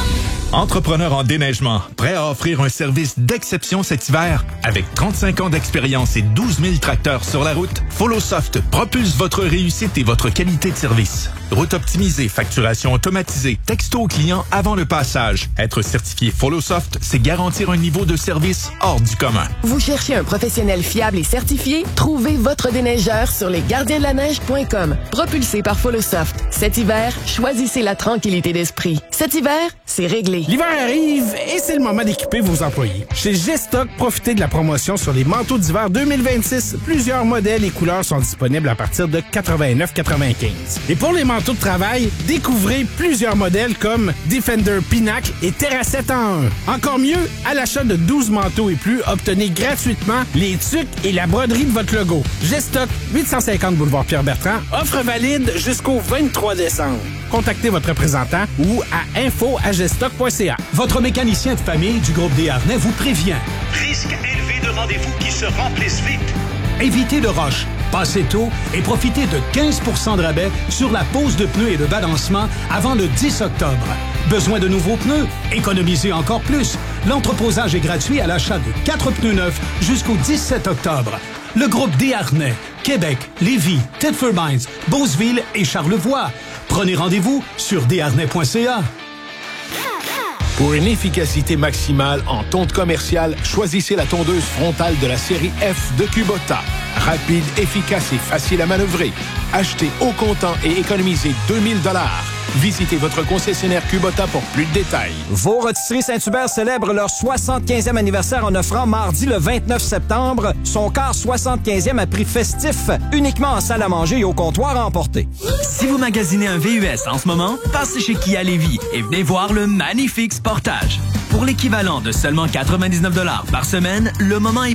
Entrepreneur en déneigement, prêt à offrir un service d'exception cet hiver? Avec trente-cinq ans d'expérience et douze mille tracteurs sur la route, FollowSoft propulse votre réussite et votre qualité de service. Route optimisée, facturation automatisée, texto au client avant le passage. Être certifié FollowSoft, c'est garantir un niveau de service hors du commun. Vous cherchez un professionnel fiable et certifié? Trouvez votre déneigeur sur lesgardiensdelaneige point com. Propulsé par FollowSoft. Cet hiver, choisissez la tranquillité d'esprit. Cet hiver, c'est réglé. L'hiver arrive et c'est le moment d'équiper vos employés. Chez G-Stock, profitez de la promotion sur les manteaux d'hiver deux mille vingt-six. Plusieurs modèles et couleurs sont disponibles à partir de quatre-vingt-neuf quatre-vingt-quinze. Et pour les manteaux de travail, découvrez plusieurs modèles comme Defender Pinacle et Terracette en un. Encore mieux, à l'achat de douze manteaux et plus, obtenez gratuitement les tuques et la broderie de votre logo. G-Stock, huit cent cinquante boulevard Pierre-Bertrand, offre valide jusqu'au vingt-trois décembre. Contactez votre représentant ou à info à gestock point c a. Votre mécanicien de famille du groupe Desharnais vous prévient. Risque élevé de rendez-vous qui se remplissent vite. Évitez le rush, passez tôt et profitez de quinze pour cent de rabais sur la pose de pneus et de balancement avant le dix octobre. Besoin de nouveaux pneus? Économisez encore plus. L'entreposage est gratuit à l'achat de quatre pneus neufs jusqu'au dix-sept octobre. Le groupe Desharnais, Québec, Lévis, Thetford Mines, Beauceville et Charlevoix. Prenez rendez-vous sur desharnais point c a. Pour une efficacité maximale en tonte commerciale, choisissez la tondeuse frontale de la série F de Kubota. Rapide, efficace et facile à manœuvrer. Achetez au comptant et économisez deux mille dollars. Visitez votre concessionnaire Kubota pour plus de détails. Vos Rôtisseries Saint-Hubert célèbrent leur soixante-quinzième anniversaire en offrant mardi le vingt-neuf septembre son quart soixante-quinzième à prix festif, uniquement en salle à manger et au comptoir à emporter. Si vous magasinez un V U S en ce moment, passez chez Kia Lévis et venez voir le magnifique Sportage. Pour l'équivalent de seulement quatre-vingt-dix-neuf dollars par semaine, le moment est